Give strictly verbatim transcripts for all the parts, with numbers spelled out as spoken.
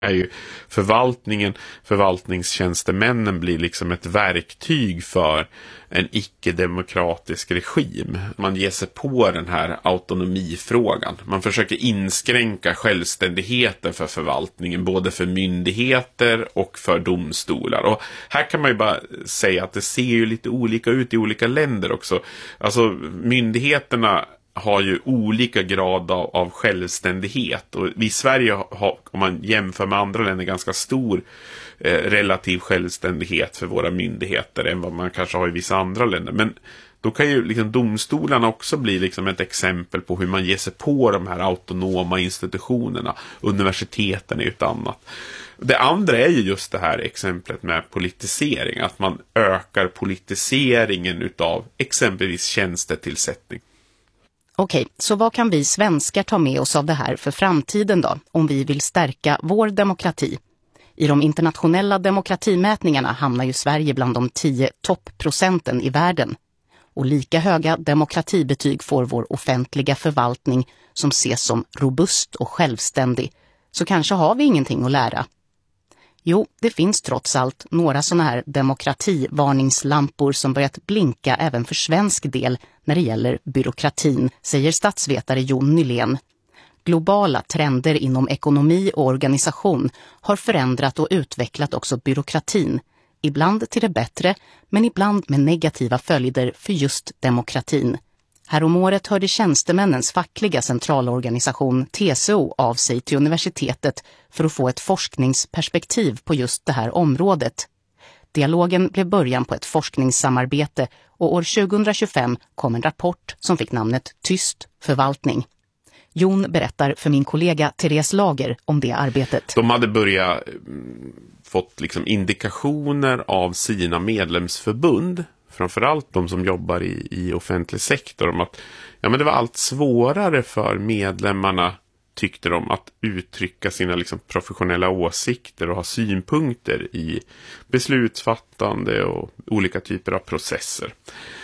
är ju förvaltningen, förvaltningstjänstemännen blir liksom ett verktyg för en icke-demokratisk regim. Man ger sig på den här autonomifrågan. Man försöker inskränka självständigheten för förvaltningen, både för myndigheter och för domstolar. Och här kan man ju bara säga att det ser ju lite olika ut i olika länder också. Alltså myndigheterna har ju olika grad av, av självständighet, och vi i Sverige har, om man jämför med andra länder, ganska stor eh, relativ självständighet för våra myndigheter än vad man kanske har i vissa andra länder. Men då kan ju liksom domstolarna också bli liksom ett exempel på hur man ger sig på de här autonoma institutionerna. Universiteten är ju ett annat. Det andra är ju just det här exemplet med politisering, att man ökar politiseringen utav exempelvis tjänstetillsättning. Okej, så vad kan vi svenskar ta med oss av det här för framtiden då, om vi vill stärka vår demokrati? I de internationella demokratimätningarna hamnar ju Sverige bland de tio toppprocenten i världen. Och lika höga demokratibetyg får vår offentliga förvaltning som ses som robust och självständig. Så kanske har vi ingenting att lära. Jo, det finns trots allt några sådana här demokrativarningslampor som börjat blinka även för svensk del när det gäller byråkratin, säger statsvetare Jon Nylén. Globala trender inom ekonomi och organisation har förändrat och utvecklat också byråkratin, ibland till det bättre men ibland med negativa följder för just demokratin. Häromåret hörde tjänstemännens fackliga centralorganisation T C O av sig till universitetet för att få ett forskningsperspektiv på just det här området. Dialogen blev början på ett forskningssamarbete och år tjugohundratjugofem kom en rapport som fick namnet Tyst förvaltning. Jon berättar för min kollega Therese Lager om det arbetet. De hade börjat fått liksom indikationer av sina medlemsförbund, framförallt de som jobbar i, i offentlig sektor, om att ja, men det var allt svårare för medlemmarna, tyckte de, att uttrycka sina liksom professionella åsikter och ha synpunkter i beslutsfattande och olika typer av processer.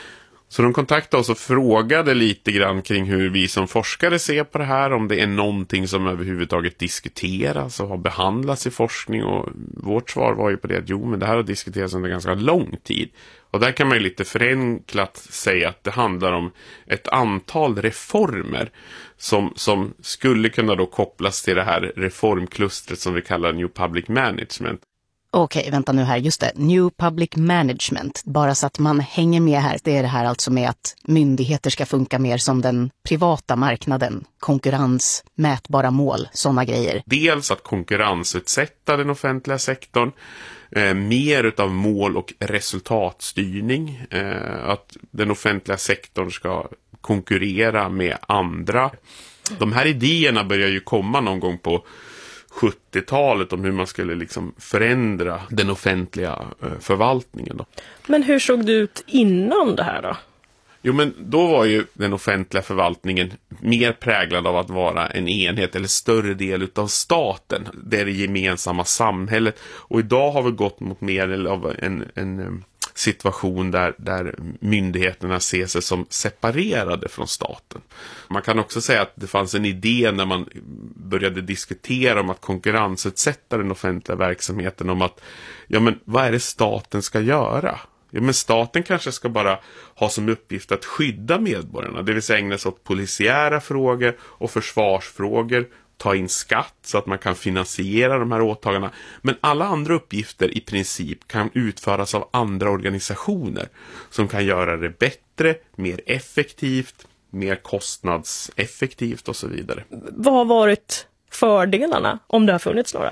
Så de kontaktade oss och frågade lite grann kring hur vi som forskare ser på det här, om det är någonting som överhuvudtaget diskuteras och har behandlats i forskning, och vårt svar var ju på det att jo, men det här har diskuterats under ganska lång tid. Och där kan man ju lite förenklat säga att det handlar om ett antal reformer som, som skulle kunna då kopplas till det här reformklustret som vi kallar New Public Management. Okej, vänta nu här, just det. New Public Management, bara så att man hänger med här. Det är det här alltså med att myndigheter ska funka mer som den privata marknaden. Konkurrens, mätbara mål, sådana grejer. Dels att konkurrensutsätta den offentliga sektorn. Eh, mer utav mål- och resultatstyrning. Eh, att den offentliga sektorn ska konkurrera med andra. De här idéerna börjar ju komma någon gång på sjuttiotalet om hur man skulle liksom förändra den offentliga förvaltningen då. Men hur såg det ut innan det här då? Jo, men då var ju den offentliga förvaltningen mer präglad av att vara en enhet eller större del av staten. Det är det gemensamma samhället. Och idag har vi gått mot mer av en, en situation där, där myndigheterna ser sig som separerade från staten. Man kan också säga att det fanns en idé när man började diskutera om att konkurrensutsätta den offentliga verksamheten, om att ja, men vad är det staten ska göra? Ja, men staten kanske ska bara ha som uppgift att skydda medborgarna, det vill säga ägna sig åt polisiära frågor och försvarsfrågor, ta in skatt så att man kan finansiera de här åtagandena. Men alla andra uppgifter i princip kan utföras av andra organisationer som kan göra det bättre, mer effektivt, mer kostnadseffektivt och så vidare. Vad har varit fördelarna, om det har funnits några?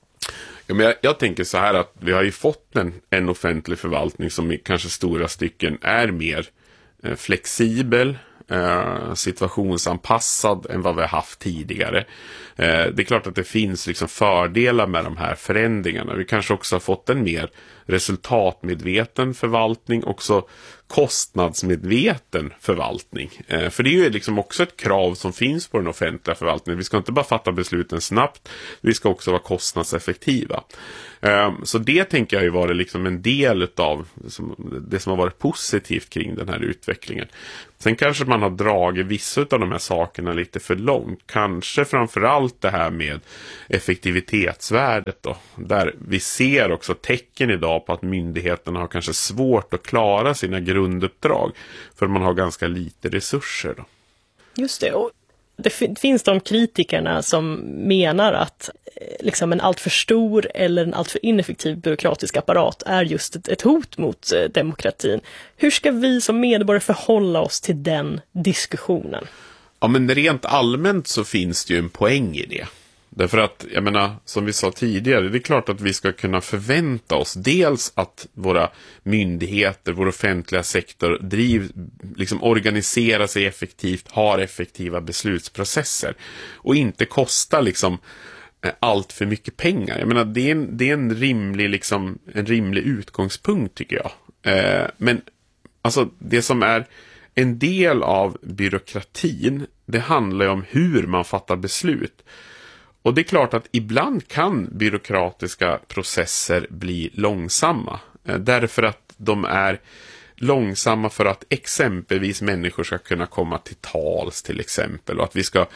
Ja, men jag, jag tänker så här att vi har ju fått en, en offentlig förvaltning som i kanske stora stycken är mer eh, flexibel, eh, situationsanpassad än vad vi har haft tidigare. Eh, det är klart att det finns liksom fördelar med de här förändringarna. Vi kanske också har fått en mer resultatmedveten förvaltning, också kostnadsmedveten förvaltning. Eh, för det är ju liksom också ett krav som finns på den offentliga förvaltningen. Vi ska inte bara fatta besluten snabbt, vi ska också vara kostnadseffektiva. Eh, så det tänker jag ju vara liksom en del av det som har varit positivt kring den här utvecklingen. Sen kanske man har dragit vissa av de här sakerna lite för långt. Kanske framförallt det här med effektivitetsvärdet då. Där vi ser också tecken idag på att myndigheterna har kanske svårt att klara sina grunduppdrag. För man har ganska lite resurser då. Just det, och det finns de kritikerna som menar att liksom en alltför stor eller en alltför ineffektiv byråkratisk apparat är just ett, ett hot mot eh, demokratin. Hur ska vi som medborgare förhålla oss till den diskussionen? Ja, men rent allmänt så finns det ju en poäng i det. Därför att, jag menar, som vi sa tidigare, det är klart att vi ska kunna förvänta oss dels att våra myndigheter, vår offentliga sektor driv, liksom organiserar sig effektivt, har effektiva beslutsprocesser och inte kostar liksom allt för mycket pengar. Jag menar, det är en, det är en rimlig liksom, en rimlig utgångspunkt tycker jag. Eh, men alltså det som är en del av byråkratin, det handlar ju om hur man fattar beslut. Och det är klart att ibland kan byråkratiska processer bli långsamma. Eh, därför att de är långsamma för att exempelvis människor ska kunna komma till tals till exempel. Och att vi ska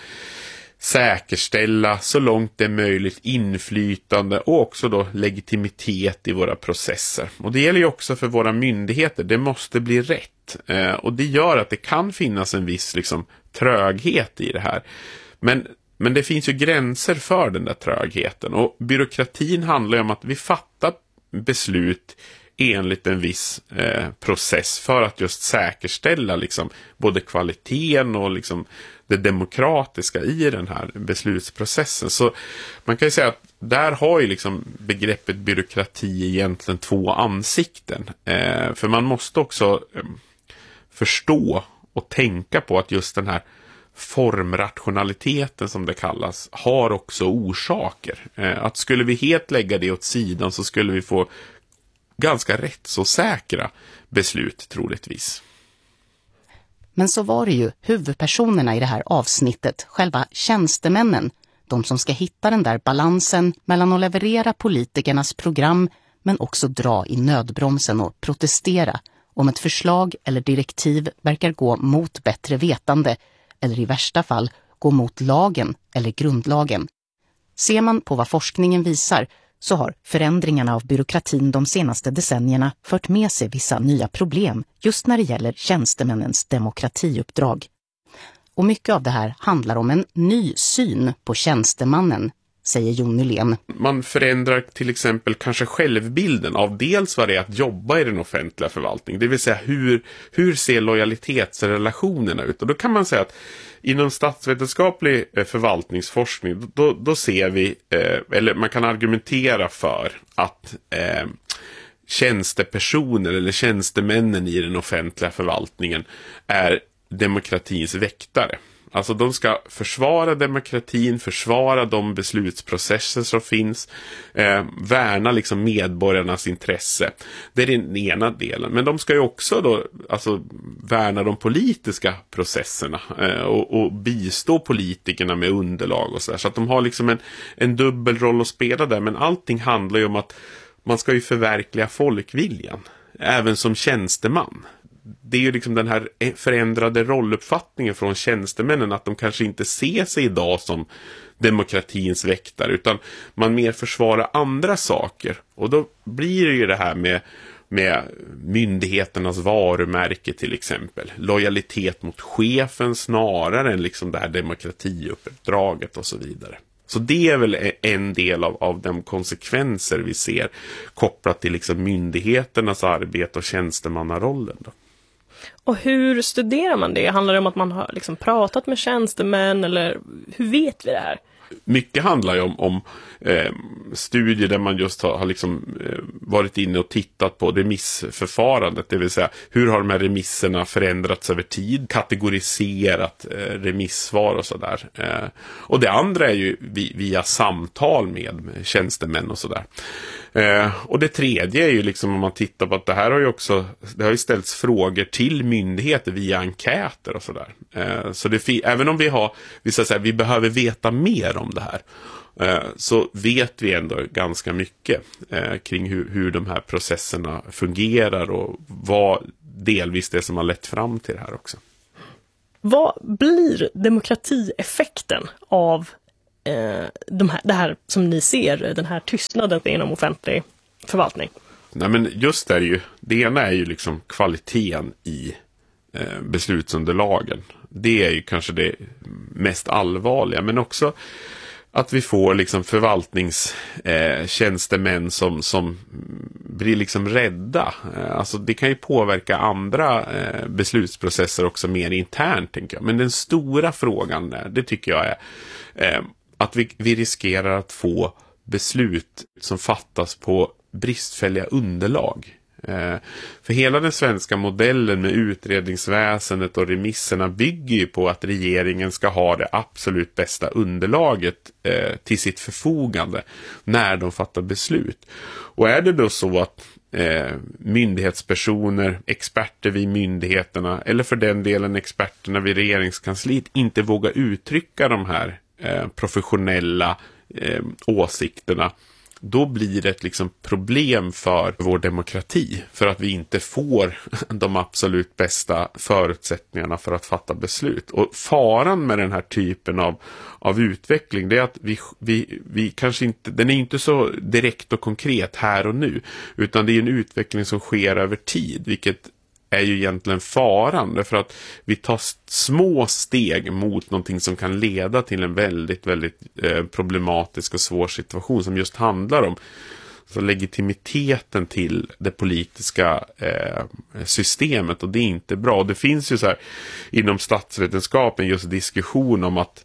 säkerställa så långt det är möjligt inflytande och också då legitimitet i våra processer. Och det gäller ju också för våra myndigheter. Det måste bli rätt. Eh, och det gör att det kan finnas en viss liksom, tröghet i det här. Men, men det finns ju gränser för den där trögheten. Och byråkratin handlar ju om att vi fattar beslut enligt en viss eh, process för att just säkerställa liksom, både kvaliteten och liksom, det demokratiska i den här beslutsprocessen. Så man kan ju säga att där har ju liksom begreppet byråkrati egentligen två ansikten. Eh, för man måste också eh, förstå och tänka på att just den här formrationaliteten som det kallas har också orsaker. Eh, att skulle vi helt lägga det åt sidan så skulle vi få ganska rätt så säkra beslut troligtvis. Men så var det ju huvudpersonerna i det här avsnittet, själva tjänstemännen, de som ska hitta den där balansen mellan att leverera politikernas program men också dra i nödbromsen och protestera om ett förslag eller direktiv verkar gå mot bättre vetande eller i värsta fall gå mot lagen eller grundlagen. Ser man på vad forskningen visar så har förändringarna av byråkratin de senaste decennierna fört med sig vissa nya problem just när det gäller tjänstemännens demokratiuppdrag. Och mycket av det här handlar om en ny syn på tjänstemannen, säger Jon Nylén. Man förändrar till exempel kanske självbilden av dels vad det är att jobba i den offentliga förvaltningen. Det vill säga hur, hur ser lojalitetsrelationerna ut? Och då kan man säga att inom statsvetenskaplig förvaltningsforskning då, då ser vi, eh, eller man kan argumentera för att eh, tjänstepersoner eller tjänstemännen i den offentliga förvaltningen är demokratins väktare. Alltså de ska försvara demokratin, försvara de beslutsprocesser som finns, eh, värna liksom medborgarnas intresse. Det är den ena delen. Men de ska ju också då, alltså, värna de politiska processerna eh, och, och bistå politikerna med underlag och så där. Så att de har liksom en, en dubbel roll att spela där. Men allting handlar ju om att man ska ju förverkliga folkviljan, även som tjänsteman. Det är ju liksom den här förändrade rolluppfattningen från tjänstemännen att de kanske inte ser sig idag som demokratins väktare utan man mer försvarar andra saker. Och då blir det ju det här med, med myndigheternas varumärke till exempel. Lojalitet mot chefen snarare än liksom det här demokratiuppdraget och så vidare. Så det är väl en del av, av de konsekvenser vi ser kopplat till liksom myndigheternas arbete och tjänstemannarollen då. Och hur studerar man det? Handlar det om att man har liksom pratat med tjänstemän eller hur vet vi det här? Mycket handlar ju om, om eh, studier där man just har, har liksom, eh, varit inne och tittat på remissförfarandet, det vill säga hur har de här remisserna förändrats över tid, kategoriserat eh, remissvar och sådär. Eh, och det andra är ju vi, via samtal med tjänstemän och sådär. Eh, och det tredje är ju liksom, om man tittar på att det här har ju också, det har ju ställts frågor till myndigheter via enkäter och sådär. Eh, så det, även om vi har, vi, så att säga, vi behöver veta mer om det här, eh, så vet vi ändå ganska mycket eh, kring hur, hur de här processerna fungerar och vad delvis det som har lett fram till det här också. Vad blir demokratieffekten av eh, de här, det här som ni ser, den här tystnaden inom offentlig förvaltning? Nej, men just det är ju, det ena är ju liksom kvaliteten i eh, beslutsunderlagen. Det är ju kanske det mest allvarliga, men också att vi får liksom förvaltningstjänstemän eh, som, som blir liksom rädda. Eh, alltså det kan ju påverka andra eh, beslutsprocesser också mer internt, tänker jag. Men den stora frågan där, det tycker jag är eh, att vi, vi riskerar att få beslut som fattas på bristfälliga underlag. Eh, för hela den svenska modellen med utredningsväsendet och remisserna bygger ju på att regeringen ska ha det absolut bästa underlaget eh, till sitt förfogande när de fattar beslut. Och är det då så att eh, myndighetspersoner, experter vid myndigheterna eller för den delen experterna vid regeringskansliet inte vågar uttrycka de här eh, professionella eh, åsikterna, då blir det ett liksom problem för vår demokrati, för att vi inte får de absolut bästa förutsättningarna för att fatta beslut. Och faran med den här typen av, av utveckling, det är att vi, vi, vi kanske inte, den är inte så direkt och konkret här och nu, utan det är en utveckling som sker över tid, vilket är ju egentligen faran, därför att vi tar små steg mot någonting som kan leda till en väldigt, väldigt eh, problematisk och svår situation som just handlar om så legitimiteten till det politiska eh, systemet, och det är inte bra. Det finns ju så här inom statsvetenskapen just diskussion om att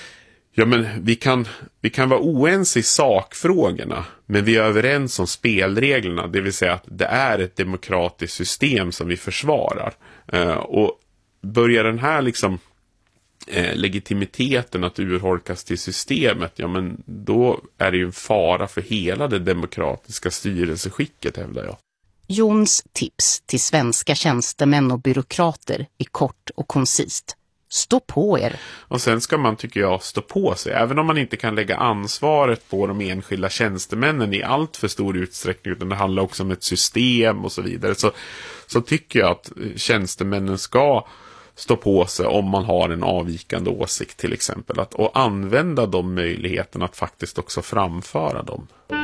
ja, men vi kan, vi kan vara oense i sakfrågorna, men vi är överens om spelreglerna, det vill säga att det är ett demokratiskt system som vi försvarar. Eh, och börjar den här liksom eh, legitimiteten att urholkas till systemet, ja men då är det ju en fara för hela det demokratiska styrelseskicket, hävdar jag. Jons tips till svenska tjänstemän och byråkrater är kort och koncist. Stå på er. Och sen ska man, tycker jag, stå på sig. Även om man inte kan lägga ansvaret på de enskilda tjänstemännen i allt för stor utsträckning, utan det handlar också om ett system och så vidare, så, så tycker jag att tjänstemännen ska stå på sig om man har en avvikande åsikt till exempel. Att, och använda de möjligheterna att faktiskt också framföra dem.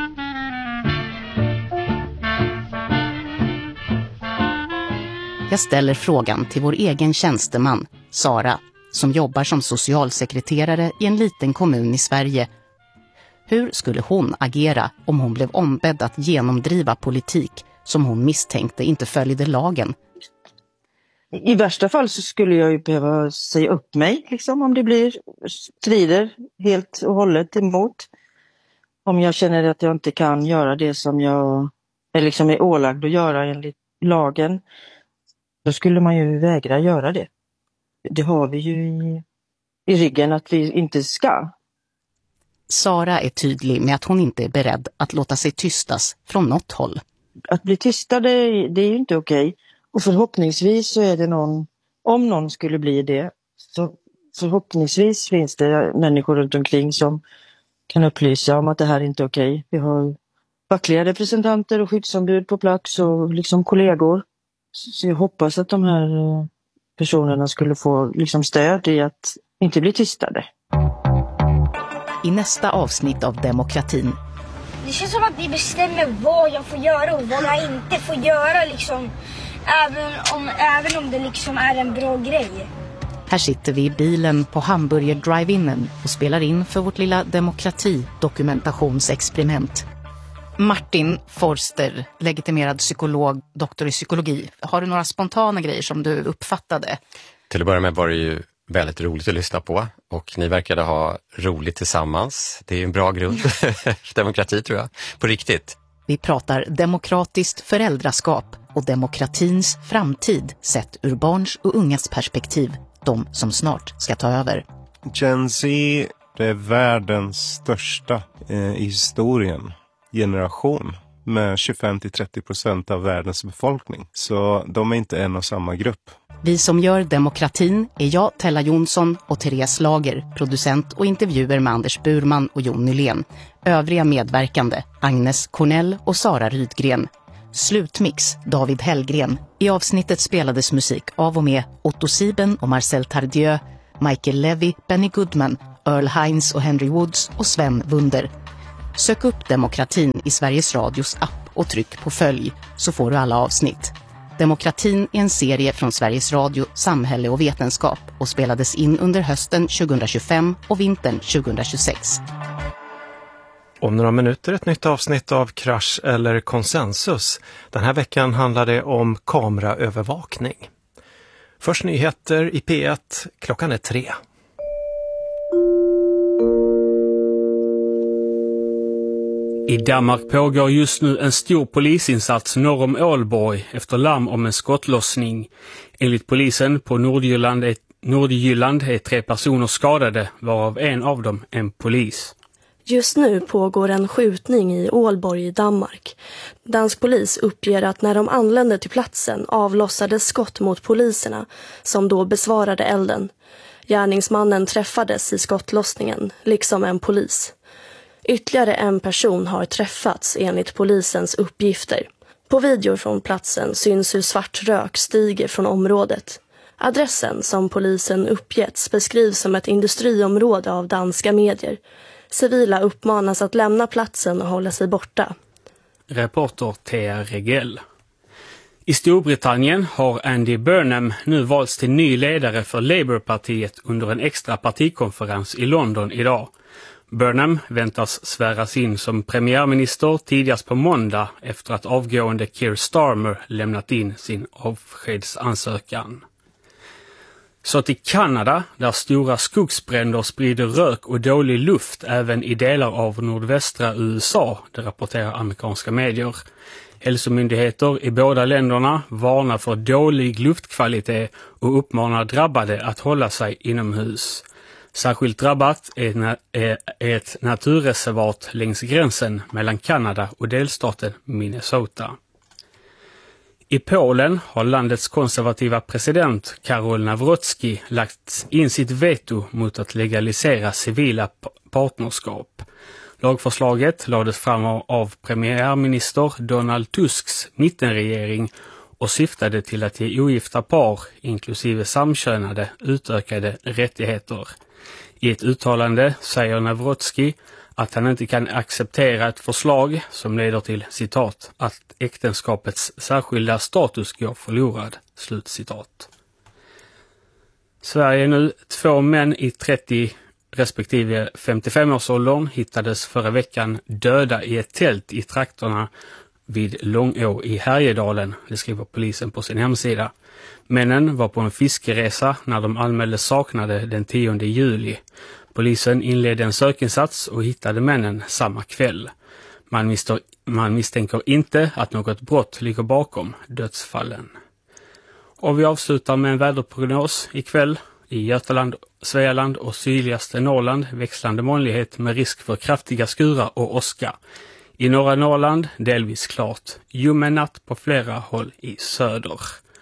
Jag ställer frågan till vår egen tjänsteman, Sara, som jobbar som socialsekreterare i en liten kommun i Sverige. Hur skulle hon agera om hon blev ombedd att genomdriva politik som hon misstänkte inte följde lagen? I värsta fall så skulle jag ju behöva säga upp mig, liksom, om det blir strider helt och hållet emot. Om jag känner att jag inte kan göra det som jag är, liksom är ålagd att göra enligt lagen, då skulle man ju vägra göra det. Det har vi ju i, i ryggen att vi inte ska. Sara är tydlig med att hon inte är beredd att låta sig tystas från något håll. Att bli tystade, det är ju inte okej. Och förhoppningsvis så är det någon, om någon skulle bli det, så förhoppningsvis finns det människor runt omkring som kan upplysa om att det här inte är okej. Vi har fackliga representanter och skyddsombud på plats och liksom kollegor. Så jag hoppas att de här personerna skulle få liksom stöd i att inte bli tystade. I nästa avsnitt av Demokratin. Det känns som att ni bestämmer vad jag får göra och vad jag inte får göra, liksom. Även om, även om det liksom är en bra grej. Här sitter vi i bilen på Hamburger Drive-Inen och spelar in för vårt lilla demokratidokumentationsexperiment. Martin Forster, legitimerad psykolog, doktor i psykologi. Har du några spontana grejer som du uppfattade? Till att börja med var det ju väldigt roligt att lyssna på och ni verkade ha roligt tillsammans. Det är en bra grund för demokrati tror jag, på riktigt. Vi pratar demokratiskt föräldraskap och demokratins framtid sett ur barns och ungas perspektiv, de som snart ska ta över. Gen Z, det är världens största eh, i historien generation med tjugofem till trettio procent av världens befolkning. Så de är inte en och samma grupp. Vi som gör demokratin är jag, Tella Jonsson, och Therese Lager, producent och intervjuer med Anders Burman och Jon Nylén. Övriga medverkande, Agnes Cornell och Sara Rydgren. Slutmix, David Hellgren. I avsnittet spelades musik av och med Otto Sieben och Marcel Tardieu, Michael Levy, Benny Goodman, Earl Hines och Henry Woods och Sven Wunder. Sök upp demokratin i Sveriges Radios app och tryck på följ så får du alla avsnitt. Demokratin är en serie från Sveriges Radio, Samhälle och Vetenskap och spelades in under hösten tjugohundratjugofem och vintern tjugohundratjugosex. Om några minuter ett nytt avsnitt av Krasch eller konsensus. Den här veckan handlar det om kameraövervakning. Först nyheter i P ett, klockan är tre. I Danmark pågår just nu en stor polisinsats norr om Ålborg efter larm om en skottlossning. Enligt polisen på Nordjylland är, Nordjylland är tre personer skadade, varav en av dem en polis. Just nu pågår en skjutning i Ålborg i Danmark. Dansk polis uppger att när de anlände till platsen avlossades skott mot poliserna som då besvarade elden. Gärningsmannen träffades i skottlossningen, liksom en polis. Ytterligare en person har träffats enligt polisens uppgifter. På videor från platsen syns hur svart rök stiger från området. Adressen som polisen uppgetts beskrivs som ett industriområde av danska medier. Civila uppmanas att lämna platsen och hålla sig borta. Reporter Thea Regell. I Storbritannien har Andy Burnham nu valts till ny ledare för Labourpartiet under en extra partikonferens i London idag. Burnham väntas sväras in som premiärminister tidigast på måndag efter att avgående Keir Starmer lämnat in sin avskedsansökan. Så till Kanada, där stora skogsbränder sprider rök och dålig luft även i delar av nordvästra U S A, det rapporterar amerikanska medier. Hälsomyndigheter i båda länderna varnar för dålig luftkvalitet och uppmanar drabbade att hålla sig inomhus. Särskilt drabbat är ett naturreservat längs gränsen mellan Kanada och delstaten Minnesota. I Polen har landets konservativa president Karol Nawrocki lagt in sitt veto mot att legalisera civila partnerskap. Lagförslaget lades fram av premiärminister Donald Tusks mittenregering och syftade till att ge ogifta par, inklusive samkönade, utökade rättigheter. I ett uttalande säger Nawrocki att han inte kan acceptera ett förslag som leder till, citat, att äktenskapets särskilda status går förlorad, slutcitat. Sverige nu, två män i trettio respektive femtiofem-årsåldern hittades förra veckan döda i ett tält i trakterna vid Långå i Härjedalen, det skriver polisen på sin hemsida. Männen var på en fiskeresa när de anmälde saknade den tionde juli. Polisen inledde en sökinsats och hittade männen samma kväll. Man, misstår, man misstänker inte att något brott ligger bakom dödsfallen. Och vi avslutar med en väderprognos ikväll. I Götaland, Svealand och sydligaste Norrland växlande molnighet med risk för kraftiga skurar och åska. I norra Norrland delvis klart, ljummen natt på flera håll i söder.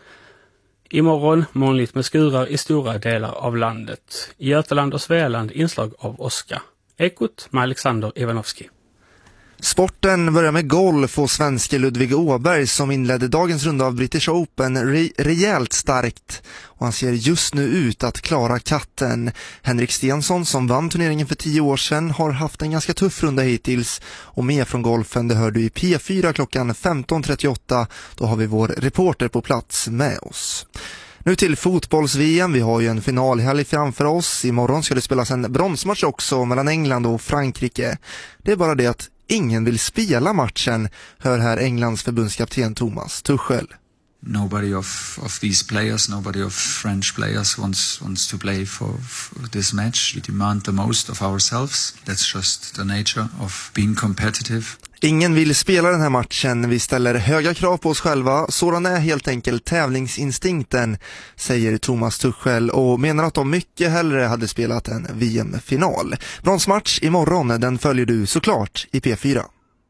Imorgon molnigt med skurar i stora delar av landet. I Götaland och Svealand inslag av åska. Ekot med Alexander Ivanovski. Sporten börjar med golf och svenske Ludvig Åberg som inledde dagens runda av British Open re- rejält starkt och han ser just nu ut att klara katten. Henrik Stensson som vann turneringen för tio år sedan har haft en ganska tuff runda hittills och med från golfen det hör du i P fyra klockan femton trettioåtta. Då har vi vår reporter på plats med oss. Nu till fotbolls-V M. Vi har ju en finalhelg framför oss. Imorgon ska det spelas en bronsmatch också mellan England och Frankrike. Det är bara det att ingen vill spela matchen, hör här Englands förbundskapten Thomas Tuchel. Nobody of, of these players, nobody of French players wants wants to play for, for this match. We demand the most of ourselves. That's just the nature of being competitive. Ingen vill spela den här matchen, vi ställer höga krav på oss själva, sådan är helt enkelt tävlingsinstinkten, säger Thomas Tuchel och menar att de mycket hellre hade spelat en V M-final. Bronsmatch imorgon, den följer du såklart i P fyra.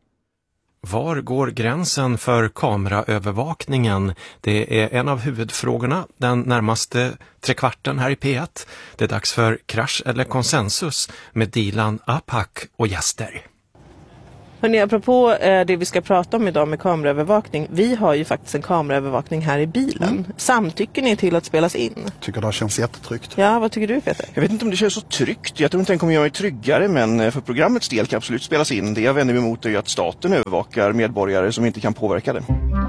Var går gränsen för kameraövervakningen? Det är en av huvudfrågorna den närmaste trekvarten här i P ett. Det är dags för Krasch eller konsensus med Dilan Apak och gäster. Hörrni, apropå eh, det vi ska prata om idag med kameraövervakning. Vi har ju faktiskt en kameraövervakning här i bilen. Mm. Samtycker ni till att spelas in? Jag tycker det känns jättetryggt. Ja, vad tycker du Peter? Jag vet inte om det känns så tryggt. Jag tror inte den kommer göra mig tryggare, men för programmets del kan absolut spelas in. Det jag vänder mig emot är ju att staten övervakar medborgare som inte kan påverka det.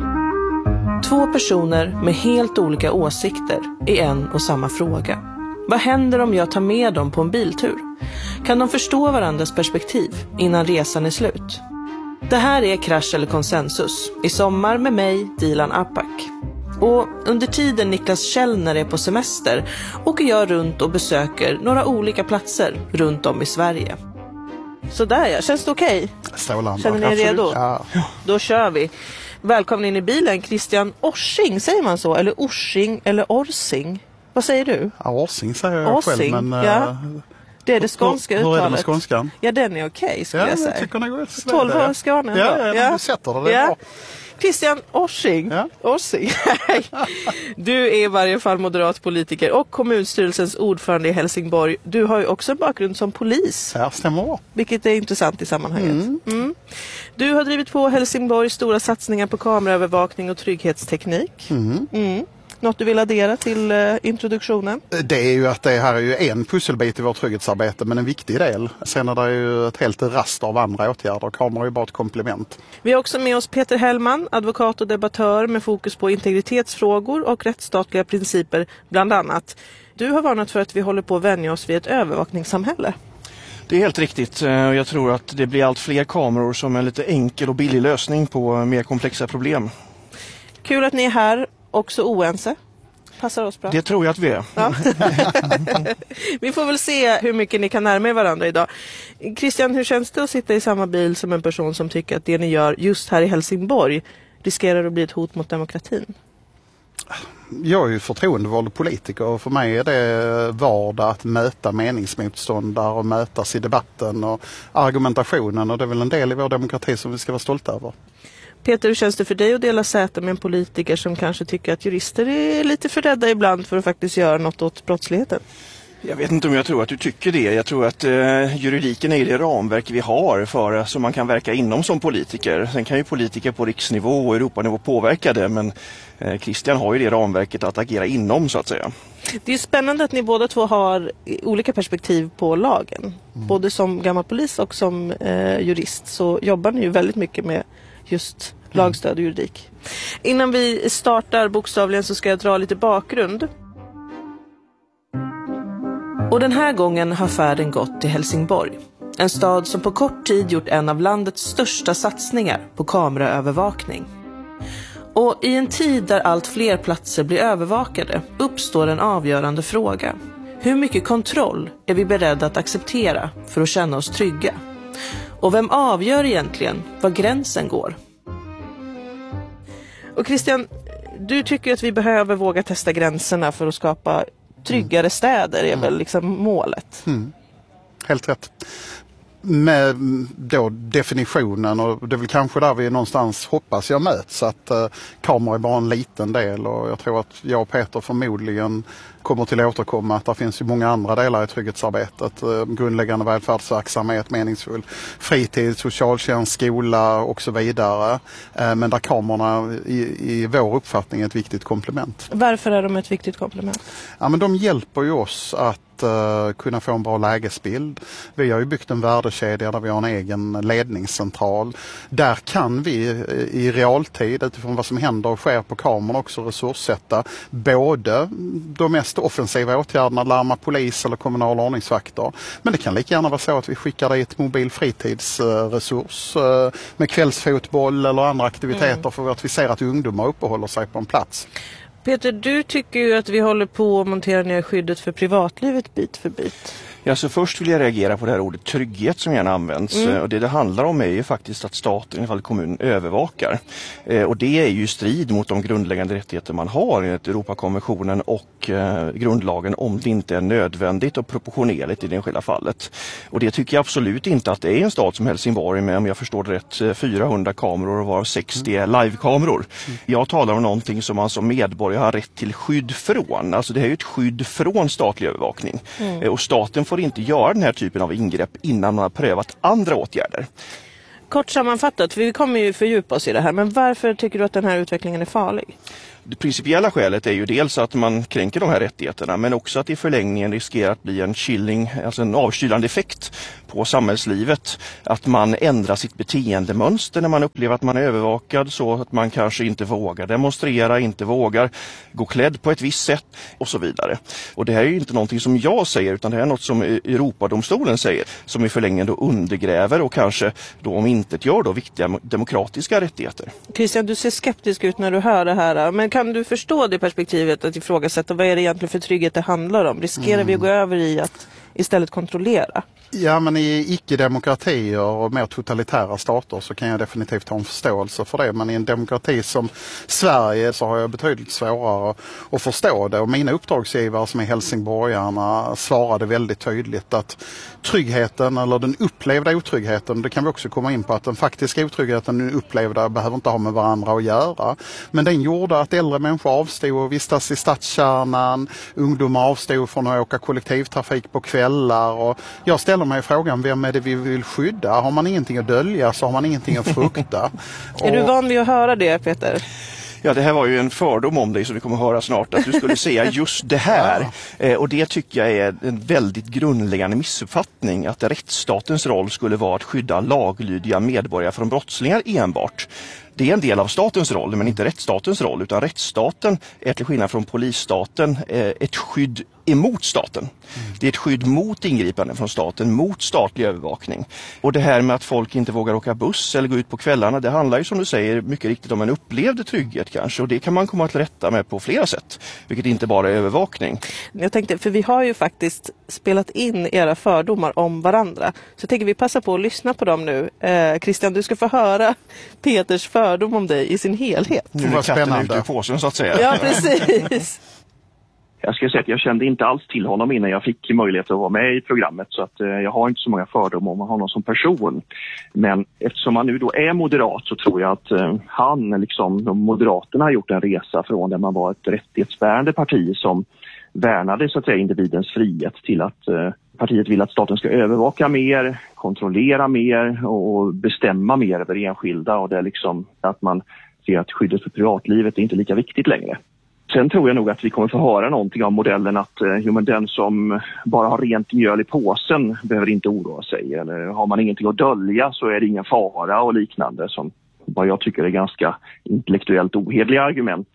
Två personer med helt olika åsikter i en och samma fråga. Vad händer om jag tar med dem på en biltur? Kan de förstå varandras perspektiv innan resan är slut? Det här är Krasch eller konsensus. I sommar med mig, Dilan Apak. Och under tiden Niklas Källner är på semester åker jag runt och besöker några olika platser runt om i Sverige. Så där ja, känns det okej? Strålande. Känner ni er redo? Ja. Då kör vi. Välkommen in i bilen, Christian Orsing, säger man så? Eller Orsing eller Orsing? Vad säger du? Ja, Orsing säger jag Orsing, själv, men... ja. Uh, det är det skånska uttalet. Hur är det med skånskan? Ja, den är okej, okay, skulle ja, jag säga. Jag tycker den går tolv år Skåne. Ja, ja, ja, du sätter det, det är ja. bra. Christian Orsing. Ja. Orsing. Du är i varje fall moderat politiker och kommunstyrelsens ordförande i Helsingborg. Du har ju också en bakgrund som polis. Ja, stämmer. Vilket är intressant i sammanhanget. Mm. Mm. Du har drivit på Helsingborgs stora satsningar på kameraövervakning och trygghetsteknik. Mm. Mm. Något du vill addera till uh, introduktionen? Det är ju att det här är ju en pusselbit i vårt trygghetsarbete, men en viktig del. Sen är det ju ett helt rast av andra åtgärder. Kameror är ju bara ett komplement. Vi har också med oss Peter Hellman, advokat och debattör med fokus på integritetsfrågor och rättsstatliga principer bland annat. Du har varnat för att vi håller på att vänja oss vid ett övervakningssamhälle. Det är helt riktigt. Jag tror att det blir allt fler kameror som en lite enkel och billig lösning på mer komplexa problem. Kul att ni är här. Också oense. Passar oss bra. Det tror jag att vi är. Ja. Vi får väl se hur mycket ni kan närma er varandra idag. Christian, hur känns det att sitta i samma bil som en person som tycker att det ni gör just här i Helsingborg riskerar att bli ett hot mot demokratin? Jag är ju förtroendevald politiker och för mig är det vardag att möta meningsmotståndare och mötas i debatten och argumentationen, och det är väl en del i vår demokrati som vi ska vara stolta över. Peter, hur känns det för dig att dela säte med en politiker som kanske tycker att jurister är lite för rädda ibland för att faktiskt göra något åt brottsligheten? Jag vet inte om jag tror att du tycker det. Jag tror att eh, juridiken är det ramverk vi har för som man kan verka inom som politiker. Sen kan ju politiker på riksnivå och Europanivå påverka det, men eh, Christian har ju det ramverket att agera inom, så att säga. Det är spännande att ni båda två har olika perspektiv på lagen. Mm. Både som gammal polis och som eh, jurist så jobbar ni ju väldigt mycket med just lagstöd och juridik. Innan vi startar bokstavligen så ska jag dra lite bakgrund. Och den här gången har färden gått till Helsingborg. En stad som på kort tid gjort en av landets största satsningar på kameraövervakning. Och i en tid där allt fler platser blir övervakade uppstår en avgörande fråga. Hur mycket kontroll är vi beredda att acceptera för att känna oss trygga? Och vem avgör egentligen var gränsen går? Och Christian, du tycker att vi behöver våga testa gränserna för att skapa tryggare städer, är väl liksom målet? Mm. Helt rätt. Med då definitionen, och det är väl kanske där vi någonstans hoppas jag möts, att eh, kameror är bara en liten del, och jag tror att jag och Peter förmodligen kommer till att återkomma att det finns ju många andra delar i trygghetsarbetet. Eh, grundläggande välfärdsverksamhet, meningsfull fritid, socialtjänst, skola och så vidare. Eh, men där kamerorna i, i vår uppfattning är ett viktigt komplement. Varför är de ett viktigt komplement? Ja, men de hjälper ju oss att att uh, kunna få en bra lägesbild. Vi har ju byggt en värdekedja där vi har en egen ledningscentral. Där kan vi i realtid utifrån vad som händer och sker på kameran också resurssätta både de mest offensiva åtgärderna, larma polis eller kommunala ordningsvakter. Men det kan lika gärna vara så att vi skickar dit mobil fritidsresurs uh, med kvällsfotboll eller andra aktiviteter mm. för att vi ser att ungdomar uppehåller sig på en plats. Peter, du tycker ju att vi håller på att montera ner skyddet för privatlivet bit för bit. Ja, så först vill jag reagera på det här ordet trygghet som gärna används. Mm. Och det det handlar om är ju faktiskt att staten, i alla fall kommunen, övervakar. Eh, och det är ju strid mot de grundläggande rättigheter man har enligt Europakonventionen och eh, grundlagen om det inte är nödvändigt och proportionerligt i det enskilda fallet. Och det tycker jag absolut inte att det är en stad som Helsingborg med, om jag förstår det rätt, fyrahundra kameror och var sextio är livekameror. Mm. Jag talar om någonting som man som medborgare har rätt till skydd från. Alltså det här är ju ett skydd från statlig övervakning. Mm. Eh, och staten får inte göra den här typen av ingrepp innan man har prövat andra åtgärder. Kort sammanfattat, för vi kommer ju fördjupa oss i det här, men varför tycker du att den här utvecklingen är farlig? Det principiella skälet är ju dels att man kränker de här rättigheterna, men också att i förlängningen riskerar att bli en chilling, alltså en avkylande effekt på samhällslivet. Att man ändrar sitt beteendemönster när man upplever att man är övervakad, så att man kanske inte vågar demonstrera, inte vågar gå klädd på ett visst sätt och så vidare. Och det här är ju inte någonting som jag säger, utan det är något som Europadomstolen säger, som i förlängningen då undergräver och kanske då om inte gör då viktiga demokratiska rättigheter. Christian, du ser skeptisk ut när du hör det här, men kan du förstå det perspektivet att ifrågasätta vad är det egentligen för trygghet det handlar om? Riskerar mm. vi att gå över i att istället kontrollera? Ja, men i icke-demokratier och mer totalitära stater så kan jag definitivt ha en förståelse för det. Men i en demokrati som Sverige så har jag betydligt svårare att förstå det. Och mina uppdragsgivare som är helsingborgarna svarade väldigt tydligt att tryggheten eller den upplevda otryggheten, det kan vi också komma in på, att den faktiska otryggheten den upplevda behöver inte ha med varandra att göra. Men den gjorde att äldre människor avstod och vistas i stadskärnan, ungdomar avstod från att åka kollektivtrafik på kvällar. Och jag ställer mig frågan, vem är det vi vill skydda? Har man ingenting att dölja så har man ingenting att frukta. Är du van vid att höra det, Peter? Ja, det här var ju en fördom om dig som vi kommer att höra snart, att du skulle säga just det här. Ja. Eh, och det tycker jag är en väldigt grundläggande missuppfattning, att rättsstatens roll skulle vara att skydda laglydiga medborgare från brottslingar enbart. Det är en del av statens roll, men inte rättsstatens roll, utan rättsstaten är till skillnad från polisstaten eh, ett skydd emot staten. Mm. Det är ett skydd mot ingripande från staten, mot statlig övervakning. Och det här med att folk inte vågar åka buss eller gå ut på kvällarna, det handlar ju som du säger mycket riktigt om en upplevd trygghet kanske. Och det kan man komma till rätta med på flera sätt, vilket inte bara är övervakning. Jag tänkte, för vi har ju faktiskt spelat in era fördomar om varandra. Så jag tänker vi passar på att lyssna på dem nu. Eh, Christian, du ska få höra Peters fördom om dig i sin helhet. Nu var katten ute i påsen så att säga. Ja, precis. Jag ska säga att jag kände inte alls till honom innan jag fick möjlighet att vara med i programmet, så att eh, jag har inte så många fördomar om honom som person. Men eftersom han nu då är moderat så tror jag att eh, han, liksom de Moderaterna, har gjort en resa från där man var ett rättighetsbärande parti som värnade så att säga individens frihet till att eh, partiet vill att staten ska övervaka mer, kontrollera mer och bestämma mer över enskilda, och det är liksom att man ser att skyddet för privatlivet är inte lika viktigt längre. Sen tror jag nog att vi kommer få höra någonting av modellen att eh, jo, men den som bara har rent mjöl i påsen behöver inte oroa sig. Eller har man ingenting att dölja så är det ingen fara och liknande, som vad jag tycker är ganska intellektuellt ohederliga argument.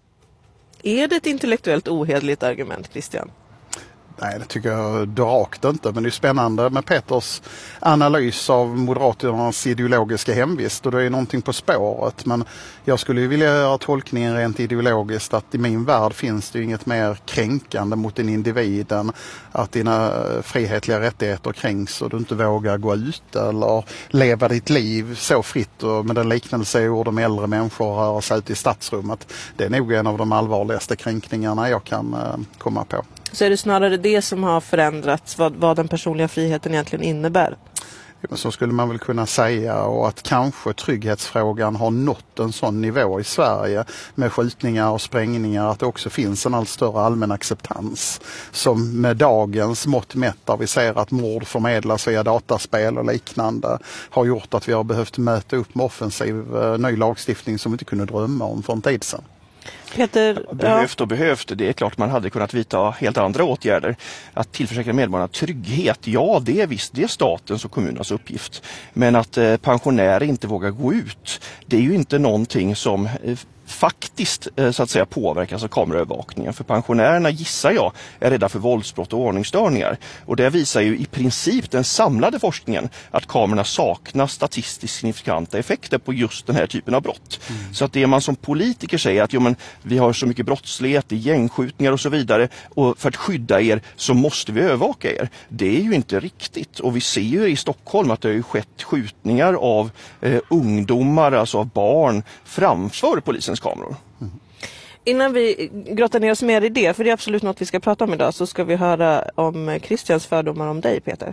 Är det ett intellektuellt ohederligt argument, Christian? Nej, det tycker jag rakt inte, men det är spännande med Peters analys av Moderaternas ideologiska hemvist, och det är någonting på spåret. Men jag skulle ju vilja göra tolkningen rent ideologiskt att i min värld finns det ju inget mer kränkande mot en individ än att dina frihetliga rättigheter kränks och du inte vågar gå ut eller leva ditt liv så fritt, och med den liknelse jag gjorde med äldre människor röra sig ut i stadsrummet. Det är nog en av de allvarligaste kränkningarna jag kan komma på. Så är det snarare det som har förändrats, vad, vad den personliga friheten egentligen innebär? Ja, så skulle man väl kunna säga, och att kanske trygghetsfrågan har nått en sån nivå i Sverige med skjutningar och sprängningar att det också finns en allt större allmän acceptans som med dagens mått mätt, där vi ser att mord förmedlas via dataspel och liknande, har gjort att vi har behövt möta upp med offensiv ny lagstiftning som vi inte kunde drömma om för en tid sedan. Peter, behövt och behövt. Det är klart man hade kunnat vidta helt andra åtgärder. Att tillförsäkra medborgarna trygghet, ja det är visst, det är statens och kommunernas uppgift. Men att eh, pensionärer inte vågar gå ut, det är ju inte någonting som eh, faktiskt eh, så att säga påverkas av kameraövervakningen. För pensionärerna, gissar jag, är rädda för våldsbrott och ordningsstörningar. Och det visar ju i princip den samlade forskningen att kamerorna saknar statistiskt signifikanta effekter på just den här typen av brott. Mm. Så att det man som politiker säger att jo, men, vi har så mycket brottslighet, gängskjutningar och så vidare, och för att skydda er så måste vi övervaka er. Det är ju inte riktigt. Och vi ser ju i Stockholm att det har ju skett skjutningar av eh, ungdomar, alltså av barn, framför polisens kameror. Mm. Innan vi grottar ner oss mer i det, för det är absolut något vi ska prata om idag, så ska vi höra om Christians fördomar om dig, Peter.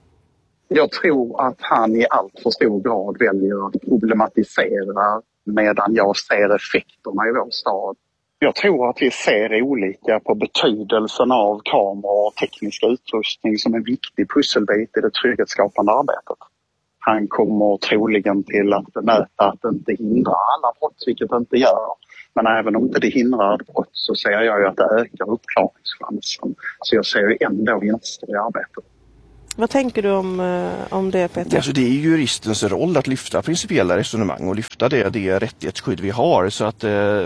Jag tror att han i allt för stor grad väljer att problematisera medan jag ser effekterna i vår stad. Jag tror att vi ser olika på betydelsen av kameror och teknisk utrustning som en viktig pusselbit i det trygghetsskapande arbetet. Han kommer troligen till att bemöta att det inte hindrar alla brott, vilket det inte gör. Men även om inte det hindrar ett brott så ser jag ju att det ökar uppklarningschansen. Så jag ser ju ändå vinster i arbetet. Vad tänker du om, om det, Peter? Alltså, det är juristens roll att lyfta principiella resonemang och lyfta det, det rättighetsskydd vi har. Så att eh,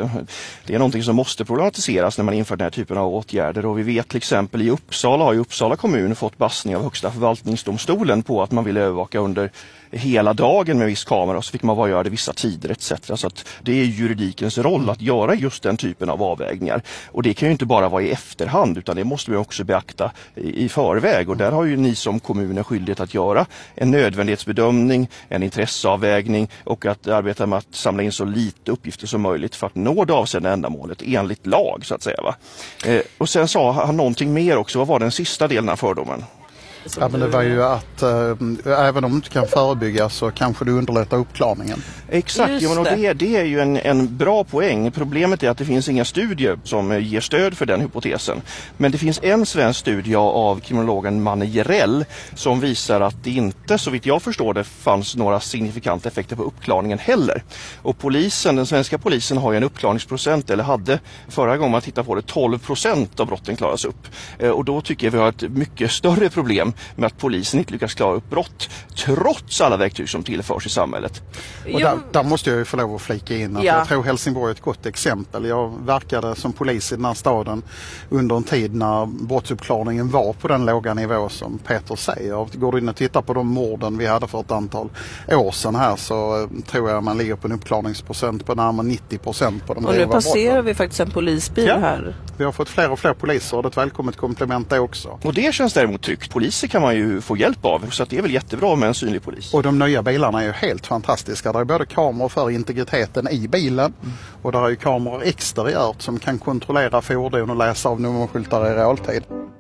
det är någonting som måste problematiseras när man inför den här typen av åtgärder. Och vi vet till exempel i Uppsala har ju Uppsala kommun fått bassning av Högsta förvaltningsdomstolen på att man vill övervaka under hela dagen med viss kamera, och så fick man bara göra det vissa tider et cetera. Så att det är juridikens roll att göra just den typen av avvägningar. Och det kan ju inte bara vara i efterhand, utan det måste vi också beakta i, i förväg. Och där har ju ni som kommun skyldighet att göra en nödvändighetsbedömning, en intresseavvägning och att arbeta med att samla in så lite uppgifter som möjligt för att nå det avsedda ändamålet enligt lag, så att säga. Va? Eh, och sen sa han någonting mer också. Vad var den sista delen av fördomen? Ja, men det var ju att äh, även om du inte kan förebygga så kanske du underlättar uppklarningen. Exakt, ja, men och det, det är ju en, en bra poäng. Problemet är att det finns inga studier som ger stöd för den hypotesen. Men det finns en svensk studie av kriminologen Manne Jerell som visar att det inte, så vitt jag förstår det, fanns några signifikanta effekter på uppklarningen heller. Och polisen, den svenska polisen har ju en uppklarningsprocent, eller hade förra gången man tittade på det, tolv procent av brotten klaras upp. Och då tycker jag vi har ett mycket större problem med att polisen inte lyckas klara upp brott trots alla verktyg som tillförs i samhället. Och där, där måste jag ju få lov att flika in att ja. jag tror Helsingborg är ett gott exempel. Jag verkade som polis i den här staden under en tid när brottsuppklarningen var på den låga nivå som Peter säger. Går du in och tittar på de morden vi hade för ett antal år sedan här, så tror jag man ligger på en uppklarningsprocent på närmare nittio procent på de. Och nu passerar brotten. Vi faktiskt en polisbil ja. här. Vi har fått fler och fler poliser och det är ett välkommet komplement det också. Och det känns däremot tryggt. Poliser kan man ju få hjälp av, så att det är väl jättebra med en synlig polis. Och de nya bilarna är ju helt fantastiska. Det är både kameror för integriteten i bilen mm. och där är ju kameror exteriört som kan kontrollera fordon och läsa av nummerskyltar i realtid.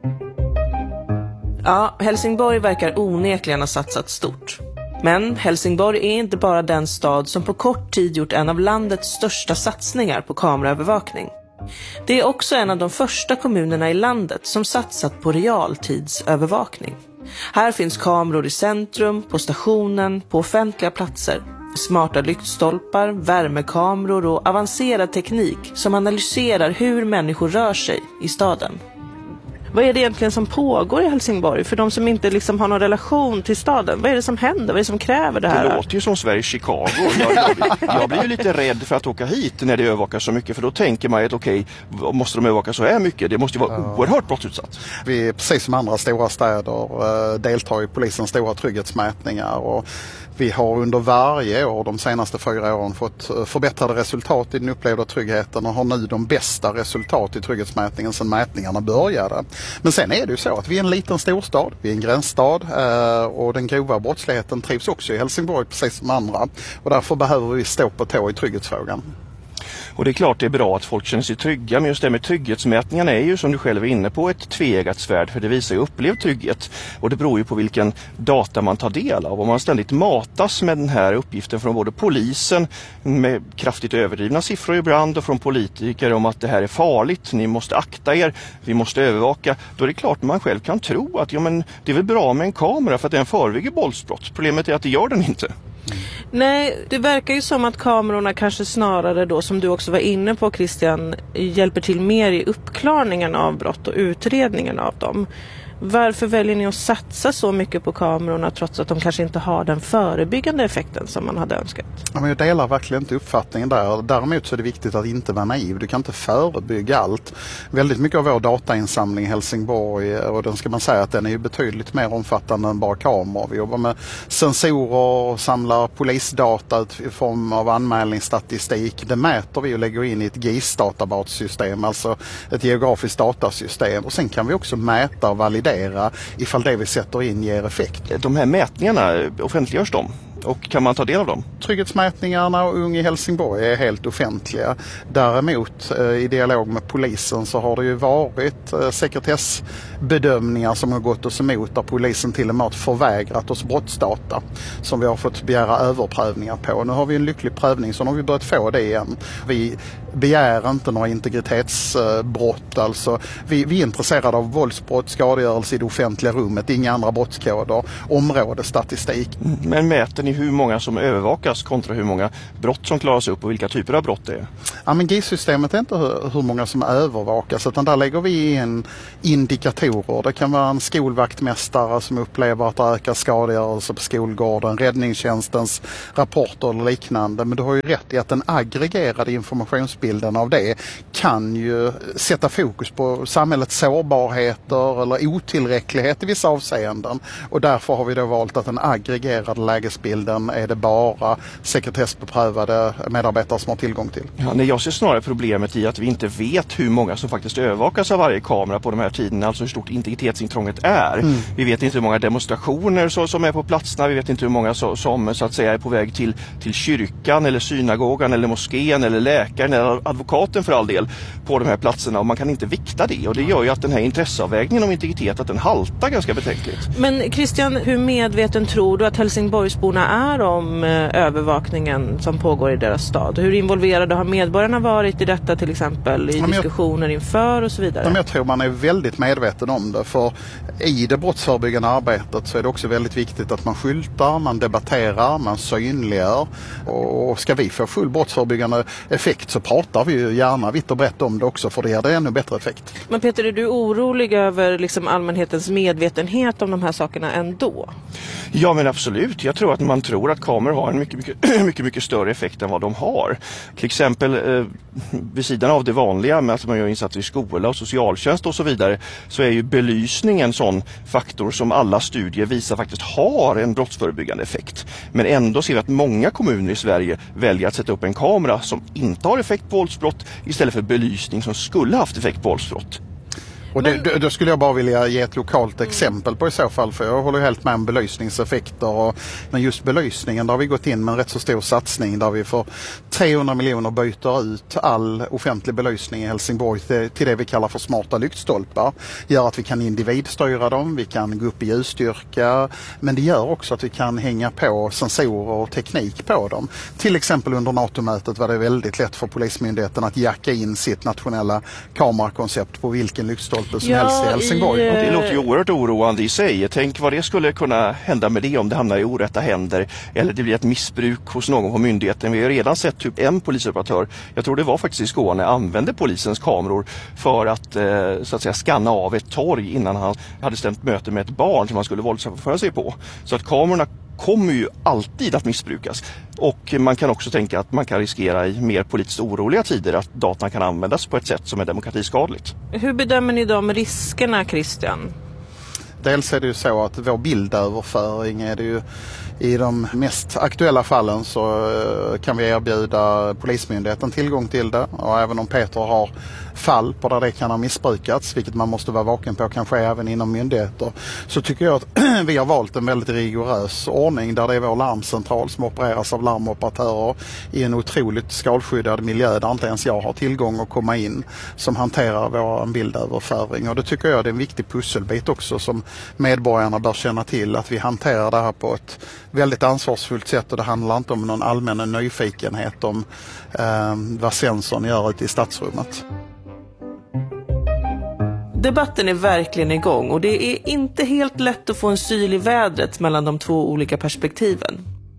Ja, Helsingborg verkar onekligen ha satsat stort. Men Helsingborg är inte bara den stad som på kort tid gjort en av landets största satsningar på kameraövervakning. Det är också en av de första kommunerna i landet som satsat på realtidsövervakning. Här finns kameror i centrum, på stationen, på offentliga platser. Smarta lyktstolpar, värmekameror och avancerad teknik som analyserar hur människor rör sig i staden. Vad är det egentligen som pågår i Helsingborg för de som inte liksom har någon relation till staden? Vad är det som händer? Vad är det som kräver det här? Det låter ju som Sveriges Chicago. Jag, jag, jag blir ju lite rädd för att åka hit när det övervakas så mycket, för då tänker man att okej, okay, måste de övervaka så här mycket? Det måste ju vara uh, oerhört brottsutsatt. Vi, precis som andra stora städer, uh, deltar i polisens stora trygghetsmätningar, och vi har under varje år de senaste fyra åren fått förbättrade resultat i den upplevda tryggheten och har nu de bästa resultat i trygghetsmätningen sedan mätningarna började. Men sen är det ju så att vi är en liten storstad, vi är en gränsstad och den grova brottsligheten trivs också i Helsingborg precis som andra, och därför behöver vi stå på tå i trygghetsfrågan. Och det är klart det är bra att folk känner sig trygga, men just det med trygghetsmätningarna är ju, som du själv är inne på, ett tveeggat svärd, för det visar ju upplevd trygghet. Och det beror ju på vilken data man tar del av. Om man ständigt matas med den här uppgiften från både polisen med kraftigt överdrivna siffror ibland och från politiker om att det här är farligt, ni måste akta er, vi måste övervaka, då är det klart man själv kan tro att ja, men det är väl bra med en kamera för att den förebygger våldsbrott. Problemet är att det gör den inte. Nej, det verkar ju som att kamerorna kanske snarare då, som du också var inne på Christian, hjälper till mer i uppklarningen av brott och utredningen av dem. Varför väljer ni att satsa så mycket på kamerorna trots att de kanske inte har den förebyggande effekten som man hade önskat? Ja, men jag delar verkligen inte uppfattningen där. Däremot så är det viktigt att inte vara naiv. Du kan inte förebygga allt. Väldigt mycket av vår datainsamling i Helsingborg, och den ska man säga att den är ju betydligt mer omfattande än bara kameror. Vi jobbar med sensorer och samlar polisdata i form av anmälningsstatistik. Det mäter vi och lägger in i ett G I S-databasystem, alltså ett geografiskt datasystem. Och sen kan vi också mäta och validera ifall det vi sätter in ger effekt. De här mätningarna, offentliggörs de? Och kan man ta del av dem? Trygghetsmätningarna och Ung i Helsingborg är helt offentliga. Däremot i dialog med polisen så har det ju varit sekretessbedömningar som har gått oss emot, där polisen till och med har förvägrat oss brottsdata som vi har fått begära överprövningar på. Nu har vi en lycklig prövning, så nu har vi börjat få det igen. Vi begär inte några integritetsbrott. Alltså, vi, vi är intresserade av våldsbrott, skadegörelse i det offentliga rummet, inga andra brottskoder, områdesstatistik. Men mäter ni hur många som övervakas kontra hur många brott som klaras upp och vilka typer av brott det är? Ja, men G I S-systemet är inte hur, hur många som övervakas, utan där lägger vi in indikatorer. Det kan vara en skolvaktmästare som upplever att det ökar skadegörelse på skolgården, räddningstjänstens rapporter eller liknande. Men du har ju rätt i att den aggregerade informationsbilden av det kan ju sätta fokus på samhällets sårbarheter eller otillräcklighet i vissa avseenden. Och därför har vi då valt att den aggregerade lägesbilden är det bara sekretessbeprövade medarbetare som har tillgång till. Ja, nej, jag ser snarare problemet i att vi inte vet hur många som faktiskt övervakas av varje kamera på de här tiderna, alltså hur stort integritetsintrånget är. Mm. Vi vet inte hur många demonstrationer så, som är på platserna, vi vet inte hur många så, som så att säga är på väg till, till kyrkan eller synagogan eller moskén eller läkaren eller advokaten för all del på de här platserna, och man kan inte vikta det, och det gör ju att den här intresseavvägningen om integritet, att den haltar ganska betänkligt. Men Christian, hur medveten tror du att Helsingborgsborna är om eh, övervakningen som pågår i deras stad? Hur involverade har medborgarna varit i detta, till exempel i diskussioner inför och så vidare? Jag tror man är väldigt medveten om det, för i det brottsförebyggande arbetet så är det också väldigt viktigt att man skyltar, man debatterar, man synliggör, och ska vi få full brottsförebyggande effekt så pratar vi ju gärna vitt och brett om det också, för det ger det ännu bättre effekt. Men Peter, är du orolig över liksom allmänhetens medvetenhet om de här sakerna ändå? Ja, men absolut. Jag tror att man tror att kameror har en mycket, mycket, mycket, mycket större effekt än vad de har. Till exempel eh, vid sidan av det vanliga med att man gör insatser i skola och socialtjänst och så vidare, så är ju belysning en sån faktor som alla studier visar faktiskt har en brottsförebyggande effekt. Men ändå ser vi att många kommuner i Sverige väljer att sätta upp en kamera som inte har effekt på våldsbrott istället för belysning som skulle haft effekt på våldsbrott. Och det, då skulle jag bara vilja ge ett lokalt exempel på i så fall, för jag håller helt med om belysningseffekter. Och, men just belysningen, där har vi gått in med en rätt så stor satsning där vi för trehundra miljoner byter ut all offentlig belysning i Helsingborg till, till det vi kallar för smarta lyktstolpar. Gör att vi kan individstyra dem, vi kan gå upp i ljusstyrka, men det gör också att vi kan hänga på sensorer och teknik på dem. Till exempel under NATO-mötet var det väldigt lätt för Polismyndigheten att jacka in sitt nationella kamerakoncept på vilken lyktstolpe som ja, helst i Helsingborg. I, det låter ju oerhört oroande i sig. Tänk vad det skulle kunna hända med det om det hamnar i orätta händer eller det blir ett missbruk hos någon på myndigheten. Vi har redan sett typ en polisoperatör, jag tror det var faktiskt i Skåne, använde polisens kameror för att eh, så att säga skanna av ett torg innan han hade stämt möte med ett barn som han skulle våldsamföra sig på. Så att kamerorna kommer ju alltid att missbrukas, och man kan också tänka att man kan riskera i mer politiskt oroliga tider att datan kan användas på ett sätt som är demokratiskadligt. Hur bedömer ni de riskerna, Christian? Dels är det ju så att vår bildöverföring är det ju i de mest aktuella fallen så kan vi erbjuda Polismyndigheten tillgång till det, och även om Peter har fall på där det kan ha missbrukats, vilket man måste vara vaken på kanske även inom myndigheter, så tycker jag att vi har valt en väldigt rigorös ordning där det är vår larmcentral som opereras av larmoperatörer i en otroligt skalskyddad miljö där inte ens jag har tillgång att komma in, som hanterar vår bildöverföring. Och det tycker jag är en viktig pusselbit också som medborgarna bör känna till, att vi hanterar det här på ett väldigt ansvarsfullt sätt, och det handlar inte om någon allmän nyfikenhet om eh, vad sensorn gör ute i stadsrummet. Debatten är verkligen igång, och det är inte helt lätt att få en syl i vädret mellan de två olika perspektiven.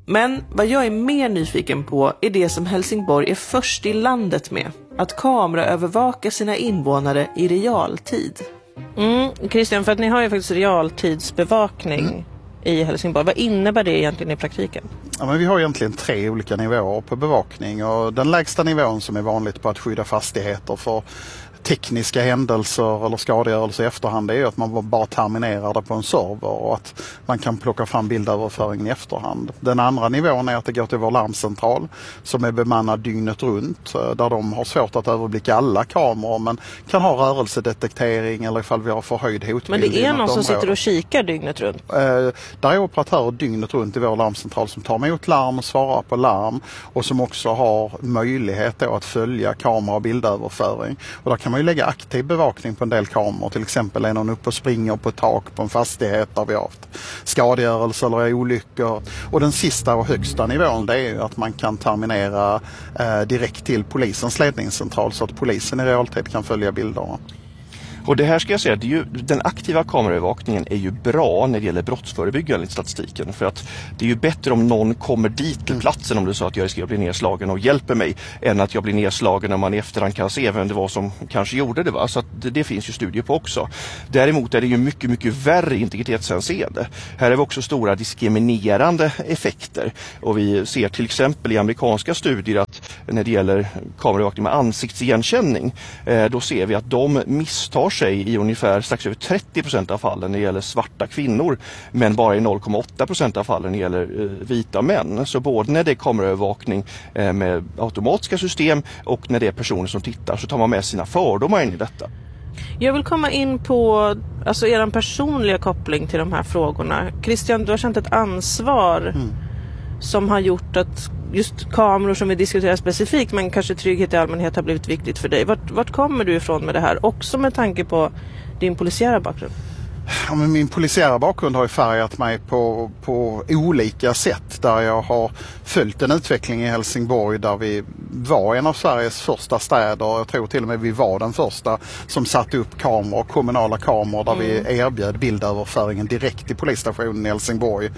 Men vad jag är mer nyfiken på är det som Helsingborg är först i landet med. Att kameraövervaka sina invånare i realtid. Mm, Christian, för att ni har ju faktiskt realtidsbevakning mm. i Helsingborg. Vad innebär det egentligen i praktiken? Ja, men vi har egentligen tre olika nivåer på bevakning. Och den lägsta nivån som är vanligt på att skydda fastigheter för tekniska händelser eller skadegörelse i efterhand är ju att man bara terminerar det på en server och att man kan plocka fram bildöverföringen i efterhand. Den andra nivån är att det går till vår larmcentral som är bemannad dygnet runt där de har svårt att överblicka alla kameror men kan ha rörelsedetektering eller ifall vi har förhöjd hotbild. Men det är någon som sitter och kikar dygnet runt? Eh, där är operatörer dygnet runt i vår larmcentral som tar emot larm och svarar på larm och som också har möjlighet då att följa kamera- och bildöverföring. Och där kan man ju lägga aktiv bevakning på en del kameror. Till exempel är någon uppe och springer på tak på en fastighet där vi har haft skadegörelse eller olyckor. Och den sista och högsta nivån det är ju att man kan terminera eh, direkt till polisens ledningscentral så att polisen i realtid kan följa bilderna. Och det här ska jag säga, det är ju, den aktiva kameraövervakningen är ju bra när det gäller brottsförebyggande i statistiken. För att det är ju bättre om någon kommer dit till platsen om det är så att jag riskerar att bli nedslagen och hjälper mig än att jag blir nedslagen när man i efterhand kan se vem det var som kanske gjorde det. Va? Så att det, det finns ju studier på också. Däremot är det ju mycket, mycket värre integritetshänseende. Här är vi också stora diskriminerande effekter. Och vi ser till exempel i amerikanska studier att när det gäller kameraövervakning med ansiktsigenkänning eh, då ser vi att de misstar sig i ungefär strax över trettio procent av fallen när det gäller svarta kvinnor men bara i noll komma åtta procent av fallen när det gäller eh, vita män. Så både när det är kameraövervakning eh, med automatiska system och när det är personer som tittar så tar man med sina fördomar in i detta. Jag vill komma in på alltså, er personliga koppling till de här frågorna. Christian, du har känt ett ansvar mm. som har gjort att just kameror som vi diskuterar specifikt men kanske trygghet i allmänhet har blivit viktigt för dig. Vart, vart kommer du ifrån med det här? Också med tanke på din polisiära bakgrund. Ja, men min polisiära bakgrund har ju färgat mig på, på olika sätt där jag har följt en utveckling i Helsingborg där vi var en av Sveriges första städer. Jag tror till och med vi var den första som satte upp kameror, kommunala kameror där mm. vi erbjöd bildöverföringen direkt till polisstationen i Helsingborg.